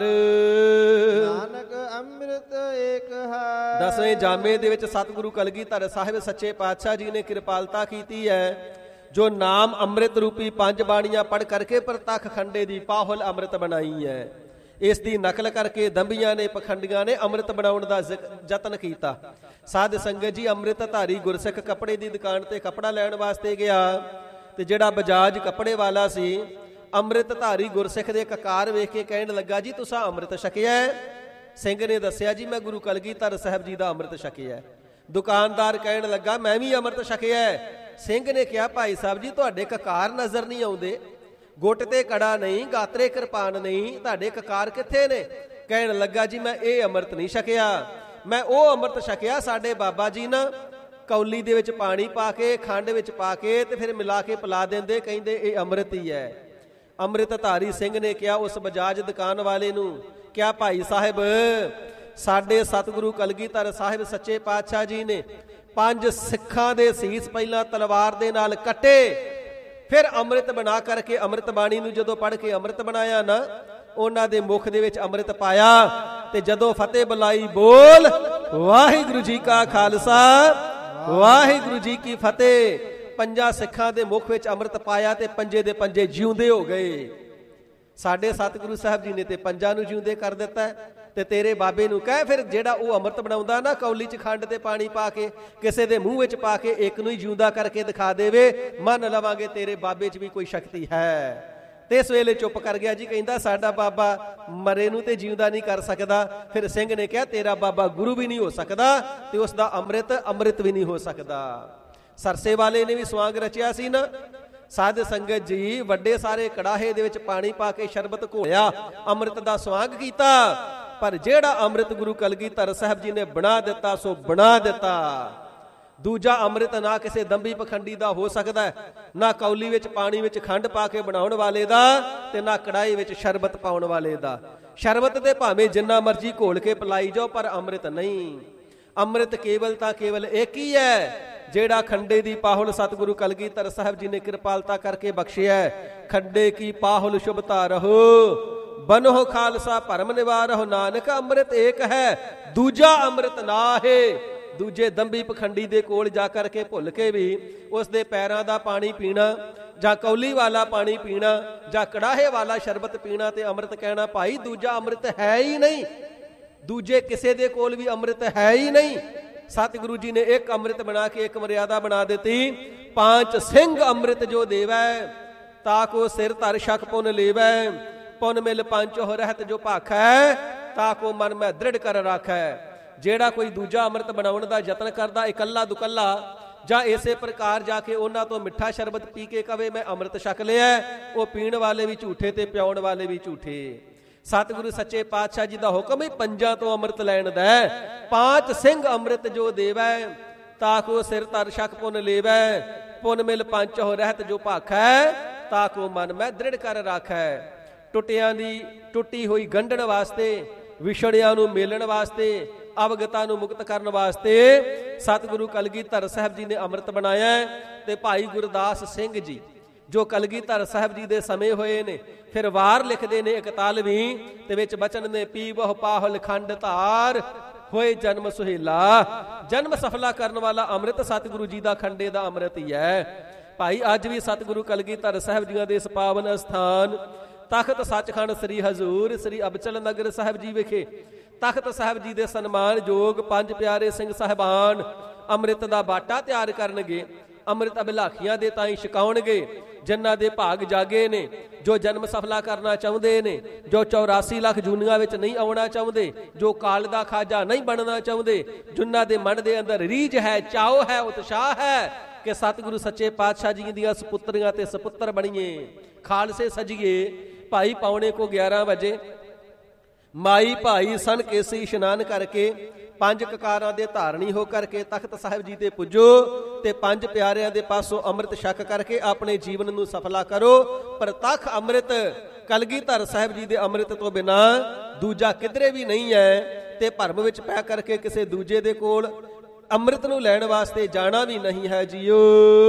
ਨਾਨਕ ਅੰਮ੍ਰਿਤ ਏਕ ਹੈ। ਦਸਵੇਂ ਜਾਮੇ ਦੇ ਵਿੱਚ ਸਤਿਗੁਰੂ ਕਲਗੀਧਰ ਸਾਹਿਬ ਸੱਚੇ ਪਾਤਸ਼ਾਹ ਜੀ ਨੇ ਕਿਰਪਾਲਤਾ ਕੀਤੀ ਹੈ। ਜੋ ਨਾਮ ਅੰਮ੍ਰਿਤ ਰੂਪੀ ਪੰਜ ਬਾਣੀਆਂ ਪੜ੍ਹ ਕਰਕੇ ਪ੍ਰਤੱਖ ਖੰਡੇ ਦੀ ਪਾਹੁਲ ਅੰਮ੍ਰਿਤ ਬਣਾਈ ਹੈ। ਇਸ ਦੀ ਨਕਲ ਕਰਕੇ ਦੰਭੀਆਂ ਨੇ, ਪਖੰਡੀਆਂ ਨੇ ਅੰਮ੍ਰਿਤ ਬਣਾਉਣ ਦਾ ਯਤਨ ਕੀਤਾ। ਸਾਧ ਸੰਗਤ ਜੀ, ਅੰਮ੍ਰਿਤ ਧਾਰੀ ਗੁਰਸਿੱਖ ਕੱਪੜੇ ਦੀ ਦੁਕਾਨ ਤੇ ਕੱਪੜਾ ਲੈਣ ਵਾਸਤੇ ਗਿਆ ਤੇ ਜਿਹੜਾ ਬਜਾਜ ਕੱਪੜੇ ਵਾਲਾ ਸੀ, ਅੰਮ੍ਰਿਤ ਧਾਰੀ ਗੁਰਸਿੱਖ ਦੇ ਕਕਾਰ ਵੇਖ ਕੇ ਕਹਿਣ ਲੱਗਾ, ਜੀ ਤੁਸੀਂ ਅੰਮ੍ਰਿਤ ਛਕਿਆ? ਸਿੰਘ ਨੇ ਦੱਸਿਆ, ਜੀ ਮੈਂ ਗੁਰੂ ਕਲਗੀਧਰ ਸਾਹਿਬ ਜੀ ਦਾ ਅੰਮ੍ਰਿਤ ਛਕਿਆ। ਦੁਕਾਨਦਾਰ ਕਹਿਣ ਲੱਗਾ, ਮੈਂ ਵੀ ਅੰਮ੍ਰਿਤ ਛਕਿਆ। ਸਿੰਘ ਨੇ ਕਿਹਾ, ਭਾਈ ਸਾਹਿਬ ਜੀ ਤੁਹਾਡੇ ਕਕਾਰ ਨਜ਼ਰ ਨਹੀਂ ਆਉਂਦੇ, ਗੁੱਟ ਤੇ ਕੜਾ ਨਹੀਂ, ਗਾਤਰੇ ਕਿਰਪਾਨ ਨਹੀਂ, ਤੁਹਾਡੇ ਕਕਾਰ ਕਿੱਥੇ ਨੇ? ਕਹਿਣ ਲੱਗਾ, ਜੀ ਮੈਂ ਇਹ ਅੰਮ੍ਰਿਤ ਨਹੀਂ ਛਕਿਆ, ਮੈਂ ਉਹ ਅੰਮ੍ਰਿਤ ਛਕਿਆ ਸਾਡੇ ਬਾਬਾ ਜੀ ਨਾ ਕੌਲੀ ਦੇ ਵਿੱਚ ਪਾਣੀ ਪਾ ਕੇ, ਖੰਡ ਵਿੱਚ ਪਾ ਕੇ ਤੇ ਫਿਰ ਮਿਲਾ ਕੇ ਪਿਲਾ ਦਿੰਦੇ, ਕਹਿੰਦੇ ਇਹ ਅੰਮ੍ਰਿਤ ਹੀ ਹੈ। ਅੰਮ੍ਰਿਤ ਧਾਰੀ ਸਿੰਘ ਨੇ ਕਿਹਾ ਉਸ ਬਜਾਜ ਦੁਕਾਨ ਵਾਲੇ ਨੂੰ, ਕਿਹਾ ਭਾਈ ਸਾਹਿਬ, ਸਾਡੇ ਸਤਿਗੁਰੂ ਕਲਗੀਧਰ ਸਾਹਿਬ ਸੱਚੇ ਪਾਤਸ਼ਾਹ ਜੀ ਨੇ ਪੰਜ ਸਿੱਖਾਂ ਦੇ ਸੀਸ ਪਹਿਲਾਂ ਤਲਵਾਰ ਦੇ ਨਾਲ ਕੱਟੇ, ਫਿਰ ਅੰਮ੍ਰਿਤ ਬਣਾ ਕਰਕੇ ਅੰਮ੍ਰਿਤ ਬਾਣੀ ਨੂੰ ਜਦੋਂ ਪੜ੍ਹ ਕੇ ਅੰਮ੍ਰਿਤ ਬਣਾਇਆ ਨਾ, ਉਹਨਾਂ ਦੇ ਮੁਖ ਦੇ ਵਿੱਚ ਅੰਮ੍ਰਿਤ ਪਾਇਆ ਤੇ ਜਦੋਂ ਫਤਿਹ ਬੁਲਾਈ, ਬੋਲ ਵਾਹਿਗੁਰੂ ਜੀ ਕਾ ਖਾਲਸਾ ਵਾਹਿਗੁਰੂ ਜੀ ਕੀ ਫਤਿਹ, ਪੰਜਾਂ ਸਿੱਖਾਂ ਦੇ ਮੁਖ ਵਿੱਚ ਅੰਮ੍ਰਿਤ ਪਾਇਆ ਤੇ ਪੰਜੇ ਦੇ ਪੰਜੇ ਜਿਉਂਦੇ ਹੋ ਗਏ। ਸਾਡੇ ਸਤਿਗੁਰੂ ਸਾਹਿਬ ਜੀ ਨੇ ਤੇ ਪੰਜਾਂ ਨੂੰ ਜਿਉਂਦੇ ਕਰ ਦਿੱਤਾ। ਤੇ ਤੇਰੇ ਬਾਬੇ ਨੂੰ ਕਹਿ ਫਿਰ ਜਿਹੜਾ ਉਹ ਅੰਮ੍ਰਿਤ ਬਣਾਉਂਦਾ ਨਾ ਕੌਲੀ 'ਚ ਖੰਡ ਤੇ ਪਾਣੀ ਪਾ ਕੇ ਕਿਸੇ ਦੇ ਮੂੰਹ ਵਿੱਚ ਪਾ ਕੇ ਇੱਕ ਨੂੰ ਹੀ ਜਿਉਂਦਾ ਕਰਕੇ ਦਿਖਾ ਦੇਵੇ, ਮੰਨ ਲਵਾਂਗੇ ਤੇਰੇ ਬਾਬੇ 'ਚ ਵੀ ਕੋਈ ਸ਼ਕਤੀ ਹੈ। ਤੇ ਇਸ ਵੇਲੇ ਚੁੱਪ ਕਰ ਗਿਆ ਜੀ। ਕਹਿੰਦਾ ਸਾਡਾ ਬਾਬਾ ਮਰੇ ਨੂੰ ਤੇ ਜਿਉਂਦਾ ਨਹੀਂ ਕਰ ਸਕਦਾ। ਫਿਰ ਸਿੰਘ ਨੇ ਕਿਹਾ ਤੇਰਾ ਬਾਬਾ ਗੁਰੂ ਵੀ ਨਹੀਂ ਹੋ ਸਕਦਾ ਤੇ ਉਸ ਦਾ ਅੰਮ੍ਰਿਤ ਅੰਮ੍ਰਿਤ ਵੀ ਨਹੀਂ ਹੋ ਸਕਦਾ। ਸਰਸੇ ਵਾਲੇ ਨੇ ਵੀ ਸਵਾਂਗ ਰਚਿਆ ਸੀ ਨਾ। ਸਾਧ ਸੰਗਤ ਜੀ ਵੱਡੇ ਸਾਰੇ ਕੜਾਹੇ ਦੇ ਵਿੱਚ ਪਾਣੀ ਪਾ ਕੇ ਸ਼ਰਬਤ ਘੋਲਿਆ, ਅੰਮ੍ਰਿਤ ਦਾ ਸਵਾਂਗ ਕੀਤਾ, ਪਰ ਜਿਹੜਾ ਅੰਮ੍ਰਿਤ ਗੁਰੂ ਕਲਗੀਧਰ ਸਾਹਿਬ ਜੀ ਨੇ ਬਣਾ ਦਿੱਤਾ ਸੋ ਬਣਾ ਦਿੱਤਾ। ਦੂਜਾ ਅੰਮ੍ਰਿਤ ਨਾ ਕਿਸੇ ਦੰਬੀ ਪਖੰਡੀ ਦਾ ਹੋ ਸਕਦਾ, ਨਾ ਕੌਲੀ ਵਿੱਚ ਪਾਣੀ ਵਿੱਚ ਖੰਡ ਪਾ ਕੇ ਬਣਾਉਣ ਵਾਲੇ ਦਾ, ਤੇ ਨਾ ਕੜਾਹੀ ਵਿੱਚ ਸ਼ਰਬਤ ਪਾਉਣ ਵਾਲੇ ਦਾ। ਸ਼ਰਬਤ ਤੇ ਭਾਵੇਂ ਜਿੰਨਾ ਮਰਜ਼ੀ ਘੋਲ ਕੇ ਪਿਲਾਈ ਜਾਓ, ਪਰ ਅੰਮ੍ਰਿਤ ਨਹੀਂ। ਅੰਮ੍ਰਿਤ ਕੇਵਲ ਤਾਂ ਕੇਵਲ ਇੱਕ ਹੀ ਹੈ, ਜਿਹੜਾ ਖੰਡੇ ਦੀ ਪਾਹੁਲ ਸਤਿਗੁਰੂ ਕਲਗੀਧਰ ਸਾਹਿਬ ਜੀ ਨੇ ਕਿਰਪਾਲਤਾ ਕਰਕੇ ਬਖਸ਼ਿਆ। ਖੰਡੇ ਕੀ ਪਾਹੁਲ ਸ਼ੁਭਤਾ ਰਹੋ, ਬਨੋ ਖਾਲਸਾ ਭਰਮ ਨਿਵਾਰਹੁ, ਨਾਨਕ ਅੰਮ੍ਰਿਤ ਏਕ ਹੈ ਦੂਜਾ ਅੰਮ੍ਰਿਤ ਨਾਹੇ। ਦੂਜੇ ਦੰਬੀ ਪਖੰਡੀ ਦੇ ਕੋਲ ਜਾ ਕਰਕੇ ਭੁੱਲ ਕੇ ਵੀ ਉਸ ਦੇ ਪੈਰਾਂ ਦਾ ਪਾਣੀ ਪੀਣਾ, ਜਾਂ ਕੌਲੀ ਵਾਲਾ ਪਾਣੀ ਪੀਣਾ, ਜਾਂ ਕੜਾਹੇ ਵਾਲਾ ਸ਼ਰਬਤ ਪੀਣਾ ਤੇ ਅੰਮ੍ਰਿਤ ਕਹਿਣਾ, ਭਾਈ ਦੂਜਾ ਅੰਮ੍ਰਿਤ ਹੈ ਹੀ ਨਹੀਂ। ਦੂਜੇ ਕਿਸੇ ਦੇ ਕੋਲ ਵੀ ਅੰਮ੍ਰਿਤ ਹੈ ਹੀ ਨਹੀਂ। ਸਤਿਗੁਰੂ ਜੀ ਨੇ ਇੱਕ ਅੰਮ੍ਰਿਤ ਬਣਾ ਕੇ ਇੱਕ ਮਰਿਆਦਾ ਬਣਾ ਦਿੱਤੀ। ਪਾਂਚ ਸਿੰਘ ਅੰਮ੍ਰਿਤ ਜੋ ਦੇਵੈ, ਤਾਕੋ ਸਿਰ ਧਰ ਸ਼ਕ ਪੁਨ ਲੇਵੈ, ਪੁਨ ਮਿਲ ਪੰਚੋ ਰਹਿਤ ਜੋ ਭਾਖੈ, ਤਾਕੋ ਮਨ ਮੈਂ ਦ੍ਰਿੜ ਕਰ ਰਾਖੈ। ਜਿਹੜਾ ਕੋਈ ਦੂਜਾ ਅੰਮ੍ਰਿਤ ਬਣਾਉਣ ਦਾ ਯਤਨ ਕਰਦਾ ਇਕੱਲਾ ਦੁਕੱਲਾ, ਜਾਂ ਇਸੇ ਪ੍ਰਕਾਰ ਜਾ ਕੇ ਉਹਨਾਂ ਤੋਂ ਮਿੱਠਾ ਸ਼ਰਬਤ ਪੀ ਕੇ ਕਵੇ ਮੈਂ ਅੰਮ੍ਰਿਤ ਛਕ ਲਿਆ, ਉਹ ਪੀਣ ਵਾਲੇ ਵੀ ਝੂਠੇ ਤੇ ਪਿਆਉਣ ਵਾਲੇ ਵੀ ਝੂਠੇ। ਸਤਿਗੁਰੂ ਸੱਚੇ ਪਾਤਸ਼ਾਹ ਜੀ ਦਾ ਹੁਕਮ ਹੀ ਪੰਜਾਂ ਤੋਂ ਅੰਮ੍ਰਿਤ ਲੈਣ ਦਾ। ਪਾਂਚ ਸਿੰਘ ਅੰਮ੍ਰਿਤ ਜੋ ਦੇਵੈ, ਤਾਕੋ ਸਿਰ ਧਰ ਸ਼ਕ ਪੁਨ ਲੇਵੈ, ਪੁਨ ਮਿਲ ਪੰਚੋ ਰਹਿਤ ਜੋ ਭਾਖੈ, ਤਾਕੋ ਮਨ ਮੈਂ ਦ੍ਰਿੜ ਕਰ ਰਾਖੈ। ਟੁੱਟਿਆਂ ਦੀ ਟੁੱਟੀ ਹੋਈ ਗੰਢਣ ਵਾਸਤੇ, ਵਿਛੜਿਆਂ ਨੂੰ ਮੇਲਣ ਵਾਸਤੇ, ਅਵਗਤਾਂ ਨੂੰ ਮੁਕਤ ਕਰਨ ਵਾਸਤੇ ਸਤਿਗੁਰੂ ਕਲਗੀਧਰ ਸਾਹਿਬ ਜੀ ਨੇ ਅੰਮ੍ਰਿਤ ਬਣਾਇਆ। ਤੇ ਭਾਈ ਗੁਰਦਾਸ ਸਿੰਘ ਜੀ ਜੋ ਕਲਗੀਧਰ ਸਾਹਿਬ ਜੀ ਦੇ ਸਮੇਂ ਹੋਏ ਨੇ, ਫਿਰ ਵਾਰ ਲਿਖਦੇ ਨੇ ਇਕਤਾਲਵੀਂ ਤੇ ਵਿੱਚ ਬਚਨ ਨੇ, ਪੀਵਹੁ ਪਾਹੁਲ ਖੰਡ ਧਾਰ, ਹੋਏ ਜਨਮ ਸੁਹੇਲਾ। ਜਨਮ ਸਫਲਾ ਕਰਨ ਵਾਲਾ ਅੰਮ੍ਰਿਤ ਸਤਿਗੁਰੂ ਜੀ ਦਾ ਖੰਡੇ ਦਾ ਅੰਮ੍ਰਿਤ ਹੀ ਹੈ। ਭਾਈ ਅੱਜ ਵੀ ਸਤਿਗੁਰੂ ਕਲਗੀਧਰ ਸਾਹਿਬ ਜੀਆਂ ਦੇ ਇਸ ਪਾਵਨ ਅਸਥਾਨ ਤਖਤ ਸੱਚਖੰਡ ਸ੍ਰੀ ਹਜ਼ੂਰ ਸ੍ਰੀ ਅਬਚਲ ਨਗਰ ਸਾਹਿਬ ਜੀ ਵਿਖੇ ਤਖਤ ਸਾਹਿਬ ਜੀ ਦੇ ਸਨਮਾਨ ਯੋਗ ਪੰਜ ਪਿਆਰੇ ਸਿੰਘ ਸਾਹਿਬਾਨ ਅੰਮ੍ਰਿਤ ਦਾ ਬਾਟਾ ਤਿਆਰ ਕਰਨਗੇ। ਅੰਮ੍ਰਿਤ ਅਭਿਲਾਖੀਆਂ ਦੇ ਤਾਈਂ ਛਕਾਉਣਗੇ, ਜਿਨ੍ਹਾਂ ਦੇ ਭਾਗ ਜਾਗੇ ਨੇ, ਜੋ ਜਨਮ ਸਫਲਾ ਕਰਨਾ ਚਾਹੁੰਦੇ ਨੇ, ਜੋ ਚੌਰਾਸੀ ਲੱਖ ਜੂਨੀਆਂ ਵਿੱਚ ਨਹੀਂ ਆਉਣਾ ਚਾਹੁੰਦੇ, ਜੋ ਕਾਲ ਦਾ ਖਾਜਾ ਨਹੀਂ ਬਣਨਾ ਚਾਹੁੰਦੇ, ਜਿਨ੍ਹਾਂ ਦੇ ਮਨ ਦੇ ਅੰਦਰ ਰੀਝ ਹੈ, ਚਾਉ ਹੈ, ਉਤਸ਼ਾਹ ਹੈ ਕਿ ਸਤਿਗੁਰੂ ਸੱਚੇ ਪਾਤਸ਼ਾਹ ਜੀ ਦੀਆਂ ਸਪੁੱਤਰੀਆਂ ਤੇ ਸਪੁੱਤਰ ਬਣੀਏ, ਖਾਲਸੇ ਸਜੀਏ। ਭਾਈ ਪੌਣੇ ਕੋ ਗਿਆਰਾਂ ਵਜੇ ਮਾਈ ਭਾਈ ਸਨ ਕੇਸੀ ਇਸ਼ਨਾਨ ਕਰਕੇ ਪੰਜ ਕਕਾਰਾਂ ਦੇ ਧਾਰਨੀ ਹੋ ਕਰਕੇ ਤਖਤ ਸਾਹਿਬ ਜੀ ਤੇ ਪੁੱਜੋ ਤੇ ਪੰਜ ਪਿਆਰਿਆਂ ਦੇ ਪਾਸੋਂ ਅੰਮ੍ਰਿਤ ਛਕ ਕਰਕੇ ਆਪਣੇ ਜੀਵਨ ਨੂੰ ਸਫਲਾ ਕਰੋ। ਪ੍ਰਤੱਖ ਅੰਮ੍ਰਿਤ ਕਲਗੀਧਰ ਸਾਹਿਬ ਜੀ ਦੇ ਅੰਮ੍ਰਿਤ ਤੋਂ ਬਿਨਾ ਦੂਜਾ ਕਿਧਰੇ ਵੀ ਨਹੀਂ ਹੈ। ਤੇ ਭਰਮ ਵਿੱਚ ਪੈ ਕਰਕੇ ਕਿਸੇ ਦੂਜੇ ਦੇ ਕੋਲ ਅੰਮ੍ਰਿਤ ਨੂੰ ਲੈਣ ਵਾਸਤੇ ਜਾਣਾ ਵੀ ਨਹੀਂ ਹੈ ਜੀਓ।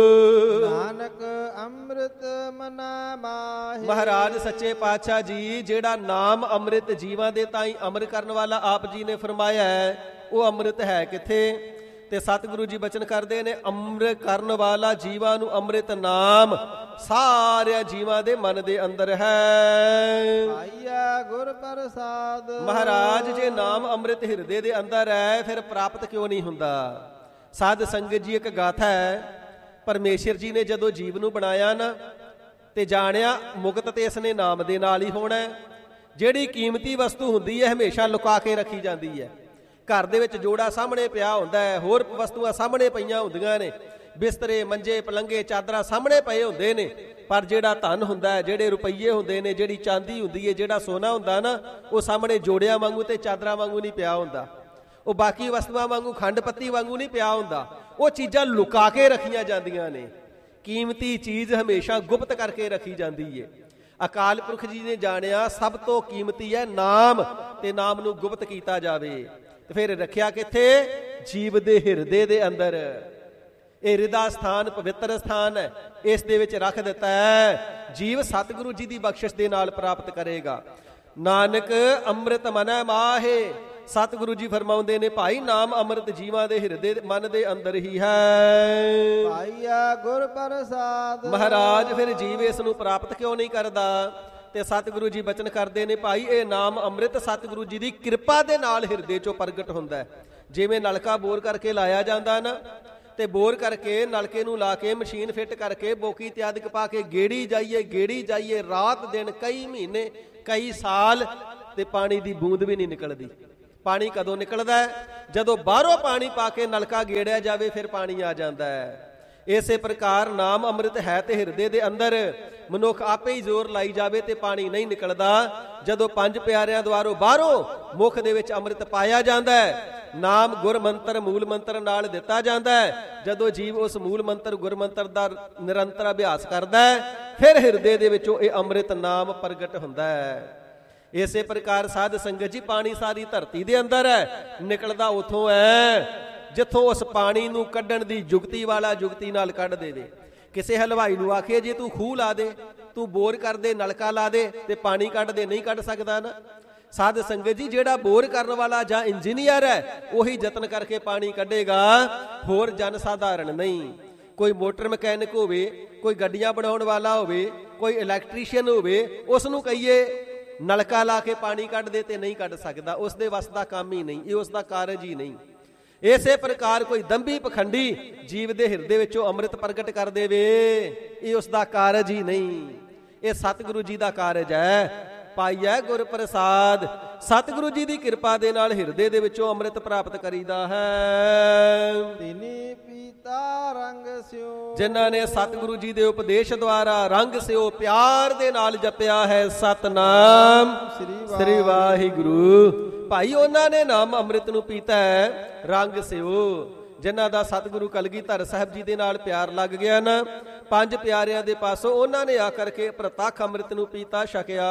ਨਾਨਕ ਅੰਮ੍ਰਿਤ ਮਨਾ ਮਾਹੇ। ਮਹਾਰਾਜ ਸੱਚੇ ਪਾਤਸ਼ਾਹ ਜੀ ਜਿਹੜਾ ਨਾਮ ਅੰਮ੍ਰਿਤ ਜੀਵਾਂ ਦੇ ਤਾਈਂ ਅਮਰ ਕਰਨ ਵਾਲਾ ਆਪ ਜੀ ਨੇ ਫਰਮਾਇਆ ਹੈ, ਉਹ ਅੰਮ੍ਰਿਤ ਹੈ ਕਿੱਥੇ? ਤੇ ਸਤਿਗੁਰੂ ਜੀ ਬਚਨ ਕਰਦੇ ਨੇ, ਅੰਮ੍ਰਿਤ ਕਰਨ ਵਾਲਾ ਜੀਵਾਂ ਨੂੰ ਅੰਮ੍ਰਿਤ ਨਾਮ ਸਾਰਿਆਂ ਜੀਵਾਂ ਦੇ ਮਨ ਦੇ ਅੰਦਰ ਹੈ। ਆਇਆ ਗੁਰ ਪ੍ਰਸਾਦ। ਮਹਾਰਾਜ ਜੇ ਨਾਮ ਅੰਮ੍ਰਿਤ ਹਿਰਦੇ ਦੇ ਅੰਦਰ ਹੈ, ਫਿਰ ਪ੍ਰਾਪਤ ਕਿਉਂ ਨਹੀਂ ਹੁੰਦਾ? ਸਾਧ ਸੰਗਤ ਜੀ ਇੱਕ ਗਾਥਾ ਹੈ, ਪਰਮੇਸ਼ਰ ਜੀ ਨੇ ਜਦੋਂ ਜੀਵ ਨੂੰ ਬਣਾਇਆ ਨਾ ਤੇ ਜਾਣਿਆ ਮੁਕਤ ਤੇ ਇਸਨੇ ਨਾਮ ਦੇ ਨਾਲ ਹੀ ਹੋਣਾ। ਜਿਹੜੀ ਕੀਮਤੀ ਵਸਤੂ ਹੁੰਦੀ ਹੈ ਹਮੇਸ਼ਾ ਲੁਕਾ ਕੇ ਰੱਖੀ ਜਾਂਦੀ ਹੈ। ਘਰ ਦੇ ਵਿੱਚ ਜੋੜਾ ਸਾਹਮਣੇ ਪਿਆ ਹੁੰਦਾ ਹੈ, ਹੋਰ ਵਸਤੂਆਂ ਸਾਹਮਣੇ ਪਈਆਂ ਹੁੰਦੀਆਂ ਨੇ, ਬਿਸਤਰੇ ਮੰਜੇ ਪਲੰਗੇ ਚਾਦਰਾਂ ਸਾਹਮਣੇ ਪਏ ਹੁੰਦੇ ਨੇ, ਪਰ ਜਿਹੜਾ ਧਨ ਹੁੰਦਾ ਹੈ, ਜਿਹੜੇ ਰੁਪਈਏ ਹੁੰਦੇ ਨੇ, ਜਿਹੜੀ ਚਾਂਦੀ ਹੁੰਦੀ ਹੈ, ਜਿਹੜਾ ਸੋਨਾ ਹੁੰਦਾ ਨਾ, ਉਹ ਸਾਹਮਣੇ ਜੋੜਿਆਂ ਵਾਂਗੂ ਤੇ ਚਾਦਰਾਂ ਵਾਂਗੂ ਨਹੀਂ ਪਿਆ ਹੁੰਦਾ। ਉਹ ਬਾਕੀ ਵਸਤੂਆਂ ਵਾਂਗੂ ਖੰਡ ਪੱਤੀ ਵਾਂਗੂ ਨਹੀਂ ਪਿਆ ਹੁੰਦਾ। ਉਹ ਚੀਜ਼ਾਂ ਲੁਕਾ ਕੇ ਰੱਖੀਆਂ ਜਾਂਦੀਆਂ ਨੇ। ਕੀਮਤੀ ਚੀਜ਼ ਹਮੇਸ਼ਾ ਗੁਪਤ ਕਰਕੇ ਰੱਖੀ ਜਾਂਦੀ ਹੈ। ਅਕਾਲ ਪੁਰਖ ਜੀ ਨੇ ਜਾਣਿਆ ਸਭ ਤੋਂ ਕੀਮਤੀ ਹੈ ਨਾਮ, ਤੇ ਨਾਮ ਨੂੰ ਗੁਪਤ ਕੀਤਾ ਜਾਵੇ। ਤੇ ਫਿਰ ਰੱਖਿਆ ਕਿੱਥੇ? ਜੀਵ ਦੇ ਹਿਰਦੇ ਦੇ ਅੰਦਰ। ਇਹ ਹਿਰਦਾ ਸਥਾਨ ਪਵਿੱਤਰ ਸਥਾਨ ਹੈ, ਇਸ ਦੇ ਵਿੱਚ ਰੱਖ ਦਿੱਤਾ ਹੈ। ਜੀਵ ਸਤਿਗੁਰੂ ਜੀ ਦੀ ਬਖਸ਼ਿਸ਼ ਦੇ ਨਾਲ ਪ੍ਰਾਪਤ ਕਰੇਗਾ। ਨਾਨਕ ਅੰਮ੍ਰਿਤ ਮਨੈ ਮਾਹੇ। ਸਤਿਗੁਰੂ ਜੀ ਫਰਮਾਉਂਦੇ ਨੇ, ਭਾਈ ਨਾਮ ਅੰਮ੍ਰਿਤ ਜੀਵਾਂ ਦੇ ਹਿਰਦੇ ਮਨ ਦੇ ਅੰਦਰ ਹੀ ਹੈ। ਪਾਈਆ ਗੁਰ ਪ੍ਰਸਾਦ। ਮਹਾਰਾਜ ਫਿਰ ਜੀਵ ਇਸ ਨੂੰ ਪ੍ਰਾਪਤ ਕਿਉਂ ਨਹੀਂ ਕਰਦਾ? ਤੇ ਸਤਿਗੁਰੂ ਜੀ ਬਚਨ ਕਰਦੇ ਨੇ, ਭਾਈ ਇਹ ਨਾਮ ਅੰਮ੍ਰਿਤ ਸਤਿਗੁਰੂ ਜੀ ਦੀ ਕਿਰਪਾ ਦੇ ਨਾਲ ਹਿਰਦੇ ਚੋਂ ਪ੍ਰਗਟ ਹੁੰਦਾ ਹੈ। ਜਿਵੇਂ ਨਲਕਾ ਬੋਰ ਕਰਕੇ ਲਾਇਆ ਜਾਂਦਾ ਨਾ, ਤੇ ਬੋਰ ਕਰਕੇ ਨਲਕੇ ਨੂੰ ਲਾ ਕੇ ਮਸ਼ੀਨ ਫਿੱਟ ਕਰਕੇ ਬੋਕੀ ਇਤਿਆਦਿਕ ਪਾ ਕੇ ਗੇੜੀ ਜਾਈਏ ਗੇੜੀ ਜਾਈਏ ਰਾਤ ਦਿਨ ਕਈ ਮਹੀਨੇ ਕਈ ਸਾਲ, ਤੇ ਪਾਣੀ ਦੀ ਬੂੰਦ ਵੀ ਨਹੀਂ ਨਿਕਲਦੀ। ਪਾਣੀ ਕਦੋਂ ਨਿਕਲਦਾ ਹੈ? ਜਦੋਂ ਬਾਹਰੋਂ ਪਾਣੀ ਪਾ ਕੇ ਨਲਕਾ ਗੇੜਿਆ ਜਾਵੇ ਫਿਰ ਪਾਣੀ ਆ ਜਾਂਦਾ ਹੈ। ਇਸੇ ਪ੍ਰਕਾਰ ਨਾਮ ਅੰਮ੍ਰਿਤ ਹੈ ਤੇ ਹਿਰਦੇ ਦੇ ਅੰਦਰ ਮਨੁੱਖ ਆਪੇ ਹੀ ਜ਼ੋਰ ਲਾਈ ਜਾਵੇ ਤੇ ਪਾਣੀ ਨਹੀਂ ਨਿਕਲਦਾ। ਜਦੋਂ ਪੰਜ ਪਿਆਰਿਆਂ ਦੁਆਰੋਂ ਬਾਹਰੋਂ ਮੁਖ ਦੇ ਵਿੱਚ ਅੰਮ੍ਰਿਤ ਪਾਇਆ ਜਾਂਦਾ ਹੈ, ਨਾਮ ਗੁਰ ਮੰਤਰ ਮੂਲ ਮੰਤਰ ਨਾਲ ਦਿੱਤਾ ਜਾਂਦਾ ਹੈ। ਜਦੋਂ ਜੀਵ ਉਸ ਮੂਲ ਮੰਤਰ ਗੁਰ ਮੰਤਰ ਦਾ ਨਿਰੰਤਰ ਅਭਿਆਸ ਕਰਦਾ ਹੈ, ਫਿਰ ਹਿਰਦੇ ਦੇ ਵਿੱਚੋਂ ਇਹ ਅੰਮ੍ਰਿਤ ਨਾਮ ਪ੍ਰਗਟ ਹੁੰਦਾ ਹੈ। ਇਸੇ ਪ੍ਰਕਾਰ ਸਾਧ ਸੰਗਤ ਜੀ, ਪਾਣੀ ਸਾਰੀ ਧਰਤੀ ਦੇ ਅੰਦਰ ਹੈ, ਨਿਕਲਦਾ ਉਥੋਂ ਹੈ ਜਿੱਥੋਂ ਉਸ ਪਾਣੀ ਨੂੰ ਕੱਢਣ ਦੀ ਜੁਗਤੀ ਵਾਲਾ ਜੁਗਤੀ ਨਾਲ ਕੱਢ ਦੇ ਦੇ। ਕਿਸੇ ਹਲਵਾਈ ਨੂੰ ਆਖੀਏ ਜੇ ਤੂੰ ਖੂਹ ਲਾ ਦੇ, ਤੂੰ ਬੋਰ ਕਰ ਦੇ, ਨਲਕਾ ਲਾ ਦੇ ਤੇ ਪਾਣੀ ਕੱਢ ਦੇ, ਨਹੀਂ ਕੱਢ ਸਕਦਾ ਨਾ। ਸਾਧ ਸੰਗਤ ਜੀ, ਜਿਹੜਾ ਬੋਰ ਕਰਨ ਵਾਲਾ ਜਾਂ ਇੰਜੀਨੀਅਰ ਹੈ ਉਹੀ ਯਤਨ ਕਰਕੇ ਪਾਣੀ ਕੱਢੇਗਾ, ਹੋਰ ਜਨ ਸਾਧਾਰਨ ਨਹੀਂ। ਕੋਈ ਮੋਟਰ ਮਕੈਨਿਕ ਹੋਵੇ, ਕੋਈ ਗੱਡੀਆਂ ਬਣਾਉਣ ਵਾਲਾ ਹੋਵੇ, ਕੋਈ ਇਲੈਕਟ੍ਰੀਸ਼ੀਅਨ ਹੋਵੇ, ਉਸ ਨੂੰ ਕਹੀਏ ਨਲਕਾ ਲਾ ਕੇ ਪਾਣੀ ਕੱਢ ਦੇ ਤੇ ਨਹੀਂ ਕੱਢ ਸਕਦਾ। ਉਸ ਦੇ ਵੱਸ ਦਾ ਕੰਮ ਹੀ ਨਹੀਂ, ਇਹ ਉਸ ਦਾ ਕਾਰਜ ਹੀ ਨਹੀਂ। ਇਸੇ ਪ੍ਰਕਾਰ ਕੋਈ ਦੰਭੀ ਪਖੰਡੀ ਜੀਵ ਦੇ ਹਿਰਦੇ ਵਿੱਚੋਂ ਅੰਮ੍ਰਿਤ ਪ੍ਰਗਟ ਕਰ ਦੇਵੇ, ਇਹ ਉਸ ਦਾ ਕਾਰਜ ਹੀ ਨਹੀਂ, ਇਹ ਸਤਿਗੁਰੂ ਜੀ ਦਾ ਕਾਰਜ ਹੈ। ਪਾਈਐ ਗੁਰ ਪ੍ਰਸਾਦ, ਸਤਿਗੁਰੂ ਜੀ ਦੀ ਕਿਰਪਾ ਦੇ ਨਾਲ ਹਿਰਦੇ ਦੇ ਵਿੱਚੋਂ ਅੰਮ੍ਰਿਤ ਪ੍ਰਾਪਤ ਕਰੀਦਾ ਹੈ। ਤਿਨੀ ਪੀਤਾ ਰੰਗ ਸਿਓ, ਜਿਨ੍ਹਾਂ ਨੇ ਸਤਿਗੁਰੂ ਜੀ ਦੇ ਉਪਦੇਸ਼ ਦੁਆਰਾ ਰੰਗ ਸਿਓ ਪਿਆਰ ਦੇ ਨਾਲ ਜਪਿਆ ਹੈ ਸਤਨਾਮ ਸ੍ਰੀ ਵਾਹਿਗੁਰੂ, ਭਾਈ ਉਹਨਾਂ ਨੇ ਨਾਮ ਅੰਮ੍ਰਿਤ ਨੂੰ ਪੀਤਾ ਹੈ ਰੰਗ ਸਿਓ। ਜਿਨ੍ਹਾਂ ਦਾ ਸਤਿਗੁਰੂ ਕਲਗੀਧਰ ਸਾਹਿਬ ਜੀ ਦੇ ਨਾਲ ਪਿਆਰ ਲੱਗ ਗਿਆ ਨਾ, ਪੰਜ ਪਿਆਰਿਆਂ ਦੇ ਪਾਸੋਂ ਉਹਨਾਂ ਨੇ ਆ ਕਰਕੇ ਪ੍ਰਤੱਖ ਅੰਮ੍ਰਿਤ ਨੂੰ ਪੀਤਾ ਛਕਿਆ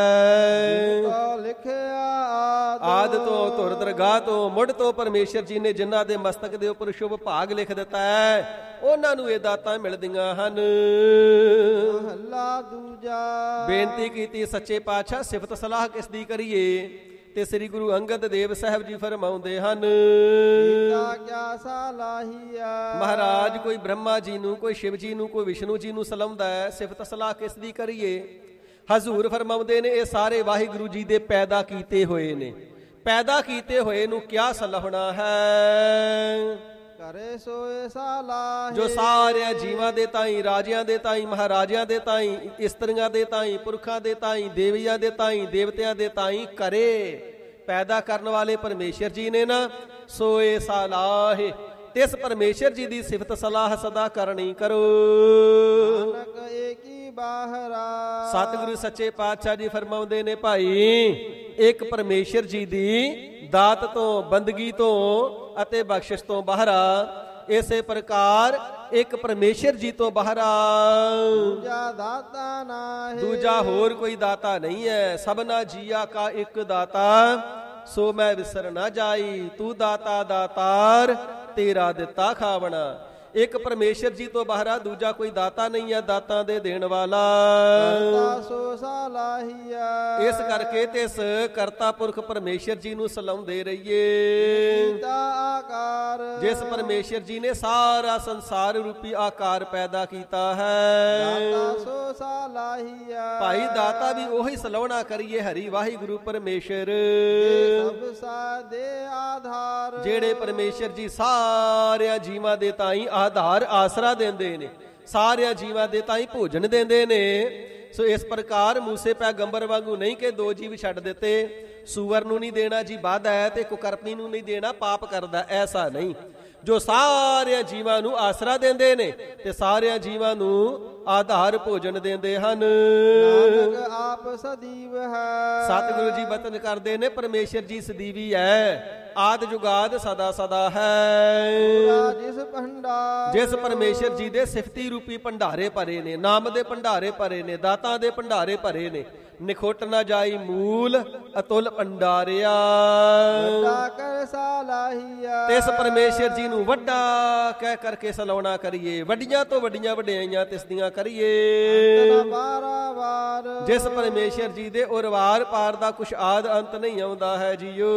ਹੈ। ਲਿਖਿਆ ਆਦ ਤੋਂ ਧੁਰ ਦਰਗਾਹ ਤੋਂ ਮੁੱਢ ਤੋਂ ਪਰਮੇਸ਼ਰ ਜੀ ਨੇ ਜਿਨ੍ਹਾਂ ਦੇ ਮਸਤਕ ਦੇ ਉੱਪਰ ਸ਼ੁਭ ਭਾਗ ਲਿਖ ਦਿੱਤਾ ਹੈ, ਉਹਨਾਂ ਨੂੰ ਇਹ ਦਾਤਾਂ ਮਿਲਦੀਆਂ ਹਨ। ਮਹਲਾ ਦੂਜਾ। ਬੇਨਤੀ ਕੀਤੀ ਸੱਚੇ ਪਾਤਸ਼ਾਹ ਸਿਫਤ ਸਲਾਹ ਕਿਸ ਦੀ ਕਰੀਏ, ਤੇ ਸ੍ਰੀ ਗੁਰੂ ਅੰਗਦ ਦੇਵ ਸਾਹਿਬ ਜੀ ਫਰਮਾਉਂਦੇ ਹਨ, ਕਿਆ ਸਲਾਹੀਆ। ਮਹਾਰਾਜ ਕੋਈ ਬ੍ਰਹਮਾ ਜੀ ਨੂੰ, ਕੋਈ ਸ਼ਿਵ ਜੀ ਨੂੰ, ਕੋਈ ਵਿਸ਼ਨੂੰ ਜੀ ਨੂੰ ਸਲਾਹੁੰਦਾ ਹੈ, ਸਿਫਤ ਸਲਾਹ ਕਿਸ ਦੀ ਕਰੀਏ? ਹਜ਼ੂਰ ਫਰਮਾਉਂਦੇ ਨੇ ਇਹ ਸਾਰੇ ਵਾਹਿਗੁਰੂ ਜੀ ਦੇ ਪੈਦਾ ਕੀਤੇ ਹੋਏ ਨੇ, ਪੈਦਾ ਕੀਤੇ ਹੋਏ ਨੂੰ ਕਿਆ ਸਲਾਹਣਾ ਹੈ? ਕਰੇ ਸੋਏ ਸਲਾਹੇ, ਜੋ ਸਾਰਿਆਂ ਜੀਵਾਂ ਦੇ ਤਾਈਂ, ਰਾਜਿਆਂ ਦੇ ਤਾਈਂ, ਮਹਾਰਾਜਿਆਂ ਦੇ ਤਾਈਂ, ਇਸਤਰੀਆਂ ਦੇ ਤਾਈਂ, ਪੁਰਖਾਂ ਦੇ ਤਾਈਂ, ਦੇਵੀਆਂ ਦੇ ਤਾਈਂ, ਦੇਵਤਿਆਂ ਦੇ ਤਾਈਂ ਕਰੇ। ਪੈਦਾ ਕਰਨ ਵਾਲੇ ਪਰਮੇਸ਼ਰ ਜੀ ਨੇ ਨਾ, ਸੋਏ ਸਲਾਹੇ, ਤਿਸ ਪਰਮੇਸ਼ਰ ਜੀ ਦੀ ਸਿਫਤ ਸਲਾਹ ਸਦਾ ਕਰਨੀ ਕਰੋ। ਨਾਨਕ ਏਕੀ ਬਾਹਰਾ। ਸਤਿਗੁਰੂ ਸੱਚੇ ਪਾਤਸ਼ਾਹ ਜੀ ਫਰਮਾਉਂਦੇ ਨੇ, ਭਾਈ ਇੱਕ ਪਰਮੇਸ਼ਰ ਜੀ ਦੀ ਦਾਤ ਤੋਂ, ਬੰਦਗੀ ਤੋਂ ਅਤੇ ਬਖਸ਼ਿਸ਼ ਤੋਂ ਬਾਹਰਾ, ਇਸੇ ਪ੍ਰਕਾਰ ਇੱਕ ਪਰਮੇਸ਼ਰ ਜੀ ਤੋਂ ਬਾਹਰਾ ਦੂਜਾ ਦਾਤਾ ਨਾਹੀਂ, ਦੂਜਾ ਹੋਰ ਕੋਈ ਦਾਤਾ ਨਹੀਂ ਹੈ। ਸਭਨਾ ਜੀਆ ਕਾ ਇੱਕ ਦਾਤਾ, ਸੋ ਮੈਂ ਵਿਸਰ ਨਾ ਜਾਈ, ਤੂੰ ਦਾਤਾ ਦਾਤਾਰ ਤੇਰਾ ਦਿੱਤਾ ਖਾਵਣਾ। ਇੱਕ ਪਰਮੇਸ਼ਰ ਜੀ ਤੋਂ ਬਾਹਰਾ ਦੂਜਾ ਕੋਈ ਦਾਤਾ ਨਹੀਂ ਹੈ, ਦਾਤਾਂ ਦੇ ਦੇਣ ਵਾਲਾ। ਕਰਤਾ ਸੋ ਸਲਾਹੀਆ। ਇਸ ਕਰਕੇ ਤੇ ਇਸ ਕਰਤਾ ਪੁਰਖ ਪਰਮੇਸ਼ਰ ਜੀ ਨੂੰ ਸਲਾਉਂਦੇ ਰਹੀਏ। ਆਕਾਰ, ਜਿਸ ਪਰਮੇਸ਼ਰ ਜੀ ਨੇ ਸਾਰਾ ਸੰਸਾਰ ਰੂਪੀ ਆਕਾਰ ਪੈਦਾ ਕੀਤਾ ਹੈ। ਦਾਤਾ ਸੋ ਸਲਾਹੀਆ। ਭਾਈ ਦਾਤਾ ਵੀ ਉਹੀ ਸਲਾਹੁਣਾ ਕਰੀਏ, ਹਰੀ ਵਾਹਿਗੁਰੂ ਪਰਮੇਸ਼ਰ, ਸਭ ਸਾਦੇ ਆਧਾਰ, ਜਿਹੜੇ ਪਰਮੇਸ਼ਰ ਜੀ ਸਾਰਿਆਂ ਜੀਵਾਂ ਦੇ ਤਾਈਂ ਆਧਾਰ ਆਸਰਾ ਦਿੰਦੇ ਨੇ, ਸਾਰਿਆਂ ਜੀਵਾਂ ਦੇ ਤਾਈਂ ਭੋਜਨ ਦਿੰਦੇ ਨੇ। ਸੋ ਇਸ ਪ੍ਰਕਾਰ ਮੂਸੇ ਪੈਗੰਬਰ ਵਾਂਗੂ ਨਹੀਂ ਕਿ ਦੋ ਜੀਵ ਛੱਡ ਦਿੱਤੇ, ਸੂਅਰ ਨੂੰ ਨਹੀਂ ਦੇਣਾ ਜੀ ਵੱਧ ਹੈ ਤੇ ਕੁਕਰਮੀ ਨੂੰ ਨਹੀਂ ਦੇਣਾ ਪਾਪ ਕਰਦਾ, ਐਸਾ ਨਹੀਂ। ਜੋ ਸਾਰਿਆਂ ਜੀਵਾਂ ਨੂੰ ਆਸਰਾ ਦਿੰਦੇ ਨੇ ਤੇ ਸਾਰਿਆਂ ਜੀਵਾਂ ਨੂੰ ਆਧਾਰ ਭੋਜਨ ਦਿੰਦੇ ਹਨ। ਨਾਨਕ ਆਪ ਸਦੀਵ ਹੈ। ਸਤਿਗੁਰੂ ਜੀ ਬਚਨ ਕਰਦੇ ਨੇ, ਪਰਮੇਸ਼ਰ ਜੀ ਸਦੀਵੀ ਹੈ, ਆਦ ਜੁਗਾਦ ਸਦਾ ਸਦਾ ਹੈ। ਜਿਸ ਭੰਡਾਰ, ਜਿਸ ਪਰਮੇਸ਼ਰ ਜੀ ਦੇ ਸਿਫਤੀ ਰੂਪੀ ਭੰਡਾਰੇ ਭਰੇ ਨੇ, ਨਾਮ ਦੇ ਭੰਡਾਰੇ ਭਰੇ ਨੇ, ਦਾਤਾਂ ਦੇ ਭੰਡਾਰੇ ਭਰੇ ਨੇ, ਨਿਖੁੱਟ ਨਾ ਜਾਈ ਮੂਲ ਅਤੁਲ ਭੰਡਾਰਿਆ। ਵੱਡਾ ਕਰ ਸਲਾਹੀਆ। ਤਿਸ ਪਰਮੇਸ਼ਰ ਜੀ ਨੂੰ ਵੱਡਾ ਕਹਿ ਕਰਕੇ ਸਲਾਉਣਾ ਕਰੀਏ, ਵੱਡੀਆਂ ਤੋਂ ਵੱਡੀਆਂ ਵਡਿਆਈਆਂ ਤਿਸ ਦੀਆਂ ਕਰੀਏ। ਜਿਸ ਪਰਮੇਸ਼ਰ ਜੀ ਦੇ ਉਰਵਾਰ ਪਾਰ ਦਾ ਕੁਛ ਆਦ ਅੰਤ ਨਹੀਂ ਆਉਂਦਾ ਹੈ ਜੀਓ।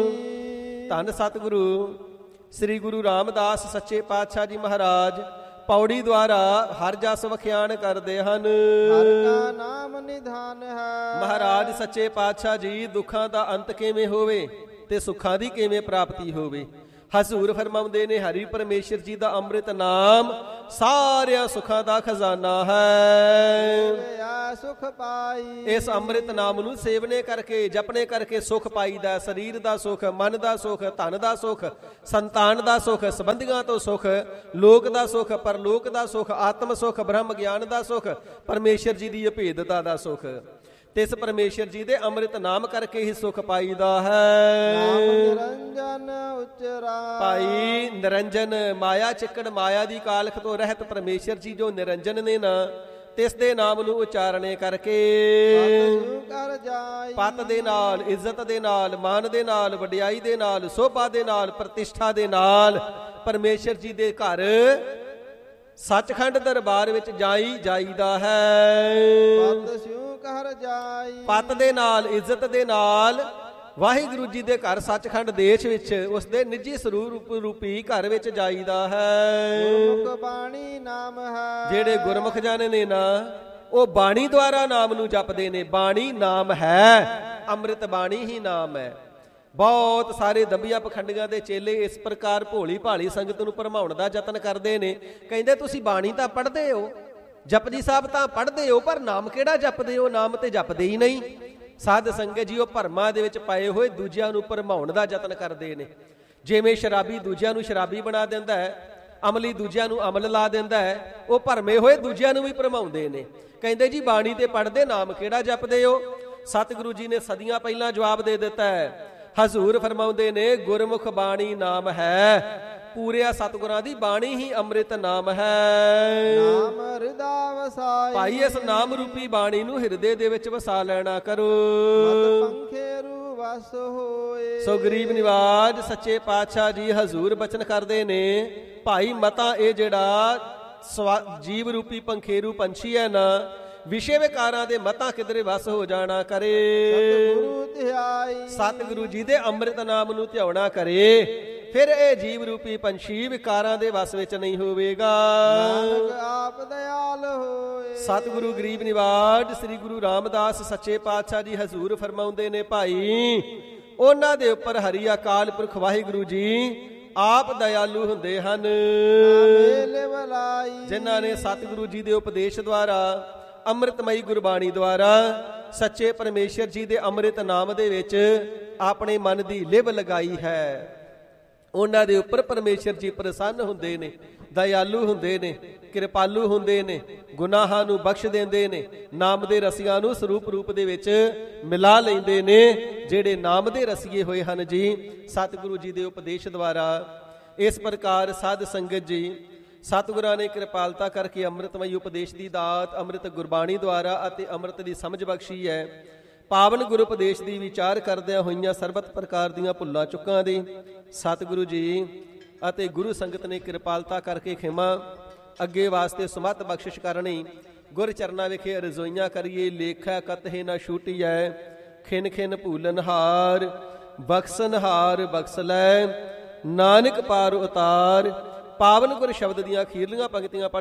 ਧੰਨ ਸਤਿਗੁਰੂ ਸ੍ਰੀ ਗੁਰੂ ਰਾਮਦਾਸ ਸੱਚੇ ਪਾਤਸ਼ਾਹ ਜੀ ਮਹਾਰਾਜ ਪੌੜੀ ਦੁਆਰਾ ਹਰ ਜਸ ਵਖਿਆਨ ਕਰਦੇ ਹਨ। ਹਰ ਕਾ ਨਾਮ ਨਿਧਾਨ ਹੈ। ਮਹਾਰਾਜ ਸੱਚੇ ਪਾਤਸ਼ਾਹ ਜੀ ਦੁੱਖਾਂ ਦਾ ਅੰਤ ਕਿਵੇਂ ਹੋਵੇ ਤੇ ਸੁੱਖਾਂ ਦੀ ਕਿਵੇਂ ਪ੍ਰਾਪਤੀ ਹੋਵੇ। ਹਜ਼ੂਰ ਫਰਮਾਉਂਦੇ ਨੇ ਹਰੀ ਪਰਮੇਸ਼ਰ ਜੀ ਦਾ ਅੰਮ੍ਰਿਤ ਨਾਮ ਸਾਰਿਆਂ ਸੁੱਖਾਂ ਦਾ ਖਜ਼ਾਨਾ ਹੈ। ਸੁਖ ਪਾਈ ਇਸ ਅੰਮ੍ਰਿਤ ਨਾਮ ਨੂੰ ਸੇਵਨੇ ਕਰਕੇ ਜਪਨੇ ਕਰਕੇ ਸੁਖ ਪਾਈਦਾ। ਸਰੀਰ ਦਾ ਸੁਖ, ਮਨ ਦਾ ਸੁਖ, ਧਨ ਦਾ ਸੁਖ, ਸੰਤਾਨ ਦਾ ਸੁਖ, ਸੰਬੰਧੀਆਂ ਤੋਂ ਸੁਖ, ਲੋਕ ਦਾ ਸੁਖ, ਪਰਲੋਕ ਦਾ ਸੁਖ, ਆਤਮ ਸੁਖ, ਬ੍ਰਹਮ ਗਿਆਨ ਦਾ ਸੁਖ, ਪਰਮੇਸ਼ਰ ਜੀ ਦੀ ਅਭੇਦਤਾ ਦਾ ਸੁਖ। ਤੇ ਇਸ ਪਰਮੇਸ਼ਰ ਜੀ ਦੇ ਅੰਮ੍ਰਿਤ ਨਾਮ ਕਰਕੇ ਹੀ ਸੁਖ ਪਾਈਦਾ ਹੈ। ਨਾਮ ਨਿਰੰਜਨ ਉਚਰਾ ਭਾਈ ਨਿਰੰਜਨ ਮਾਇਆ ਚਿੱਕੜ ਮਾਇਆ ਦੀ ਕਾਲਖ ਤੋਂ ਰਹਿਤ ਪਰਮੇਸ਼ਰ ਜੀ ਜੋ ਨਿਰੰਜਨ ਨੇ ਨਾ ਤਿਸ ਦੇ ਨਾਮ ਨੂੰ ਉਚਾਰਣੇ ਕਰਕੇ ਕਰ ਜਾਈ ਪਤ ਦੇ ਨਾਲ, ਇੱਜ਼ਤ ਦੇ ਨਾਲ, ਮਾਨ ਦੇ ਨਾਲ, ਵਡਿਆਈ ਦੇ ਨਾਲ, ਸੋਭਾ ਦੇ ਨਾਲ, ਪ੍ਰਤਿਸ਼ਠਾ ਦੇ ਨਾਲ ਪਰਮੇਸ਼ਰ ਜੀ ਦੇ ਘਰ ਸੱਚਖੰਡ ਦਰਬਾਰ ਵਿੱਚ ਜਾਈ ਜਾਈਦਾ ਹੈ। ਪਤ ਸਿਉ ਕਰ ਜਾਈ ਪਤ ਦੇ ਨਾਲ, ਇੱਜ਼ਤ ਦੇ ਨਾਲ ਵਾਹਿਗੁਰੂ ਜੀ ਦੇ ਘਰ ਸੱਚਖੰਡ ਦੇਸ਼ ਵਿੱਚ ਉਸ ਦੇ ਨਿੱਜੀ ਸਰੂਪ ਰੂਪੀ ਘਰ ਵਿੱਚ ਜਾਈਦਾ ਹੈ। ਗੁਰਮੁਖ ਬਾਣੀ ਨਾਮ ਹੈ। ਜਿਹੜੇ ਗੁਰਮੁਖ ਜਨ ਨੇ ਨਾ ਉਹ ਬਾਣੀ ਦੁਆਰਾ ਨਾਮ ਨੂੰ ਜਪਦੇ ਨੇ। ਬਾਣੀ ਨਾਮ ਹੈ, ਅੰਮ੍ਰਿਤ ਬਾਣੀ ਹੀ ਨਾਮ ਹੈ। ਬਹੁਤ ਸਾਰੇ ਦੰਬੀਆਂ ਪਖੰਡੀਆਂ ਦੇ ਚੇਲੇ ਇਸ ਪ੍ਰਕਾਰ ਭੋਲੀ ਭਾਲੀ ਸੰਗਤ ਨੂੰ ਭਰਮਾਉਣ ਦਾ ਯਤਨ ਕਰਦੇ ਨੇ। ਕਹਿੰਦੇ ਤੁਸੀਂ ਬਾਣੀ ਤਾਂ ਪੜ੍ਹਦੇ ਹੋ, ਜਪਜੀ ਸਾਹਿਬ ਤਾਂ ਪੜ੍ਹਦੇ ਹੋ, ਪਰ ਨਾਮ ਕਿਹੜਾ ਜਪਦੇ ਹੋ? ਨਾਮ ਤੇ ਜਪਦੇ ਹੀ ਨਹੀਂ। ਸਾਧ ਸੰਗਤ ਜੀ ਉਹ ਭਰਮਾਂ ਦੇ ਵਿੱਚ ਪਾਏ ਹੋਏ ਦੂਜਿਆਂ ਨੂੰ ਭਰਮਾਉਣ ਦਾ ਯਤਨ ਕਰਦੇ ਨੇ। ਜਿਵੇਂ ਸ਼ਰਾਬੀ ਦੂਜਿਆਂ ਨੂੰ ਸ਼ਰਾਬੀ ਬਣਾ ਦਿੰਦਾ ਹੈ, ਅਮਲੀ ਦੂਜਿਆਂ ਨੂੰ ਅਮਲ ਲਾ ਦਿੰਦਾ ਹੈ, ਉਹ ਭਰਮੇ ਹੋਏ ਦੂਜਿਆਂ ਨੂੰ ਵੀ ਭਰਮਾਉਂਦੇ ਨੇ। ਕਹਿੰਦੇ ਜੀ ਬਾਣੀ ਤੇ ਪੜ੍ਹਦੇ, ਨਾਮ ਕਿਹੜਾ ਜਪਦੇ ਹੋ? ਸਤਿਗੁਰੂ ਜੀ ਨੇ ਸਦੀਆਂ ਪਹਿਲਾਂ ਜਵਾਬ ਦੇ ਦਿੱਤਾ ਹੈ। ਹਜ਼ੂਰ ਫਰਮਾਉਂਦੇ ਨੇ ਗੁਰਮੁਖ ਬਾਣੀ ਨਾਮ ਹੈ। ਪੂਰਿਆ ਸਤਿਗੁਰਾਂ ਦੀ ਬਾਣੀ ਹੀ ਅੰਮ੍ਰਿਤ ਨਾਮ ਹੈ। ਨਾਮ ਹਿਰਦਾ ਵਸਾਈ ਭਾਈ ਇਸ ਨਾਮ ਰੂਪੀ ਬਾਣੀ ਨੂੰ ਹਿਰਦੇ ਦੇ ਵਿੱਚ ਵਸਾ ਲੈਣਾ ਕਰੋ। ਮਤ ਪੰਖੇ ਰੂ ਵਸ ਹੋਏ। ਸੋ ਗਰੀਬ ਨਿਵਾਜ ਸੱਚੇ ਪਾਤਸ਼ਾਹ ਜੀ ਹਜ਼ੂਰ ਬਚਨ ਕਰਦੇ ਨੇ ਭਾਈ ਮਤਾ ਇਹ ਜਿਹੜਾ ਜੀਵ ਰੂਪੀ ਪੰਖੇਰੂ ਪੰਛੀ ਹੈ ਨਾ ਵਿਸ਼ੇ ਵਿਕਾਰਾਂ ਦੇ ਮਤਾਂ ਕਿਧਰੇ ਵਸ ਹੋ ਜਾਣਾ ਕਰੇ। ਸਤਿਗੁਰੂ ਧਿਆਈ ਸਤਿਗੁਰੂ ਜੀ ਦੇ ਅੰਮ੍ਰਿਤ ਨਾਮ ਨੂੰ ਧਿਆਉਣਾ ਕਰੇ, ਫਿਰ ਇਹ ਜੀਵ ਰੂਪੀ ਪੰਛੀ ਵਿਕਾਰਾਂ ਦੇ ਵਸ ਵਿੱਚ ਨਹੀਂ ਹੋਵੇਗਾ। ਨਾਨਕ ਆਪ ਦਿਆਲ ਹੋਏ। ਸਤਿਗੁਰੂ ਗਰੀਬ ਨਿਵਾਜ ਸ੍ਰੀ ਗੁਰੂ ਰਾਮਦਾਸ ਸੱਚੇ ਪਾਤਸ਼ਾਹ ਜੀ ਹਜ਼ੂਰ ਫਰਮਾਉਂਦੇ ਨੇ ਭਾਈ ਉਹਨਾਂ ਦੇ ਉੱਪਰ ਹਰੀ ਅਕਾਲ ਪੁਰਖ ਵਾਹਿਗੁਰੂ ਜੀ ਆਪ ਦਇਆਲੂ ਹੁੰਦੇ ਹਨ। ਜਿਨ੍ਹਾਂ ਨੇ ਸਤਿਗੁਰੂ ਜੀ ਦੇ ਉਪਦੇਸ਼ ਦੁਆਰਾ ਅੰਮ੍ਰਿਤਮਈ ਗੁਰਬਾਣੀ ਦੁਆਰਾ ਸੱਚੇ ਪਰਮੇਸ਼ਰ ਜੀ ਦੇ ਅੰਮ੍ਰਿਤ ਨਾਮ ਦੇ ਵਿੱਚ ਆਪਣੇ ਮਨ ਦੀ ਲਿਵ ਲਗਾਈ ਹੈ, ਉਹਨਾਂ ਦੇ ਉੱਪਰ ਪਰਮੇਸ਼ਰ ਜੀ ਪ੍ਰਸੰਨ ਹੁੰਦੇ ਨੇ, ਦਇਆਲੂ ਹੁੰਦੇ ਨੇ, ਕਿਰਪਾਲੂ ਹੁੰਦੇ ਨੇ, ਗੁਨਾਹਾਂ ਨੂੰ ਬਖਸ਼ ਦਿੰਦੇ ਨੇ, ਨਾਮ ਦੇ ਰਸੀਆਂ ਨੂੰ ਸਰੂਪ ਰੂਪ ਦੇ ਵਿੱਚ ਮਿਲਾ ਲੈਂਦੇ ਨੇ। ਜਿਹੜੇ ਨਾਮ ਦੇ ਰਸੀਏ ਹੋਏ ਹਨ ਜੀ ਸਤਿਗੁਰੂ ਜੀ ਦੇ ਉਪਦੇਸ਼ ਦੁਆਰਾ। ਇਸ ਪ੍ਰਕਾਰ ਸਾਧ ਸੰਗਤ ਜੀ ਸਤਿਗੁਰਾਂ ਨੇ ਕਿਰਪਾਲਤਾ ਕਰਕੇ ਅੰਮ੍ਰਿਤਮਈ ਉਪਦੇਸ਼ ਦੀ ਦਾਤ ਅੰਮ੍ਰਿਤ ਗੁਰਬਾਣੀ ਦੁਆਰਾ ਅਤੇ ਅੰਮ੍ਰਿਤ ਦੀ ਸਮਝ ਬਖਸ਼ੀ ਹੈ। ਪਾਵਨ ਗੁਰੂ ਉਪਦੇਸ਼ ਦੀ ਵਿਚਾਰ ਕਰਦਿਆਂ ਹੋਈਆਂ ਸਰਬਤ ਪ੍ਰਕਾਰ ਦੀਆਂ ਭੁੱਲਾਂ ਚੁੱਕਾਂ ਦੀ ਸਤਿਗੁਰੂ ਜੀ ਅਤੇ ਗੁਰੂ ਸੰਗਤ ਨੇ ਕਿਰਪਾਲਤਾ ਕਰਕੇ ਖਿਮਾ ਅੱਗੇ ਵਾਸਤੇ ਸੁਮਤ ਬਖਸ਼ਿਸ਼ ਕਰਨੀ। ਗੁਰ ਚਰਨਾਂ ਵਿਖੇ ਰਜ਼ੋਈਆਂ ਕਰੀਏ ਲੇਖਾ ਕਤਹਿ ਨਾ ਛੂਟੀਐ। ਖਿਨ ਖਿਨ ਭੂਲਨ ਹਾਰ ਬਖਸ਼ਨ ਹਾਰ ਬਖਸ਼ ਲੈ ਨਾਨਕ ਪਾਰ ਉਤਾਰ। ਪਾਵਨ ਗੁਰ ਸ਼ਬਦ ਦੀਆਂ ਅਖੀਰਲੀਆਂ ਪੰਕਤੀਆਂ ਪੜ੍ਹ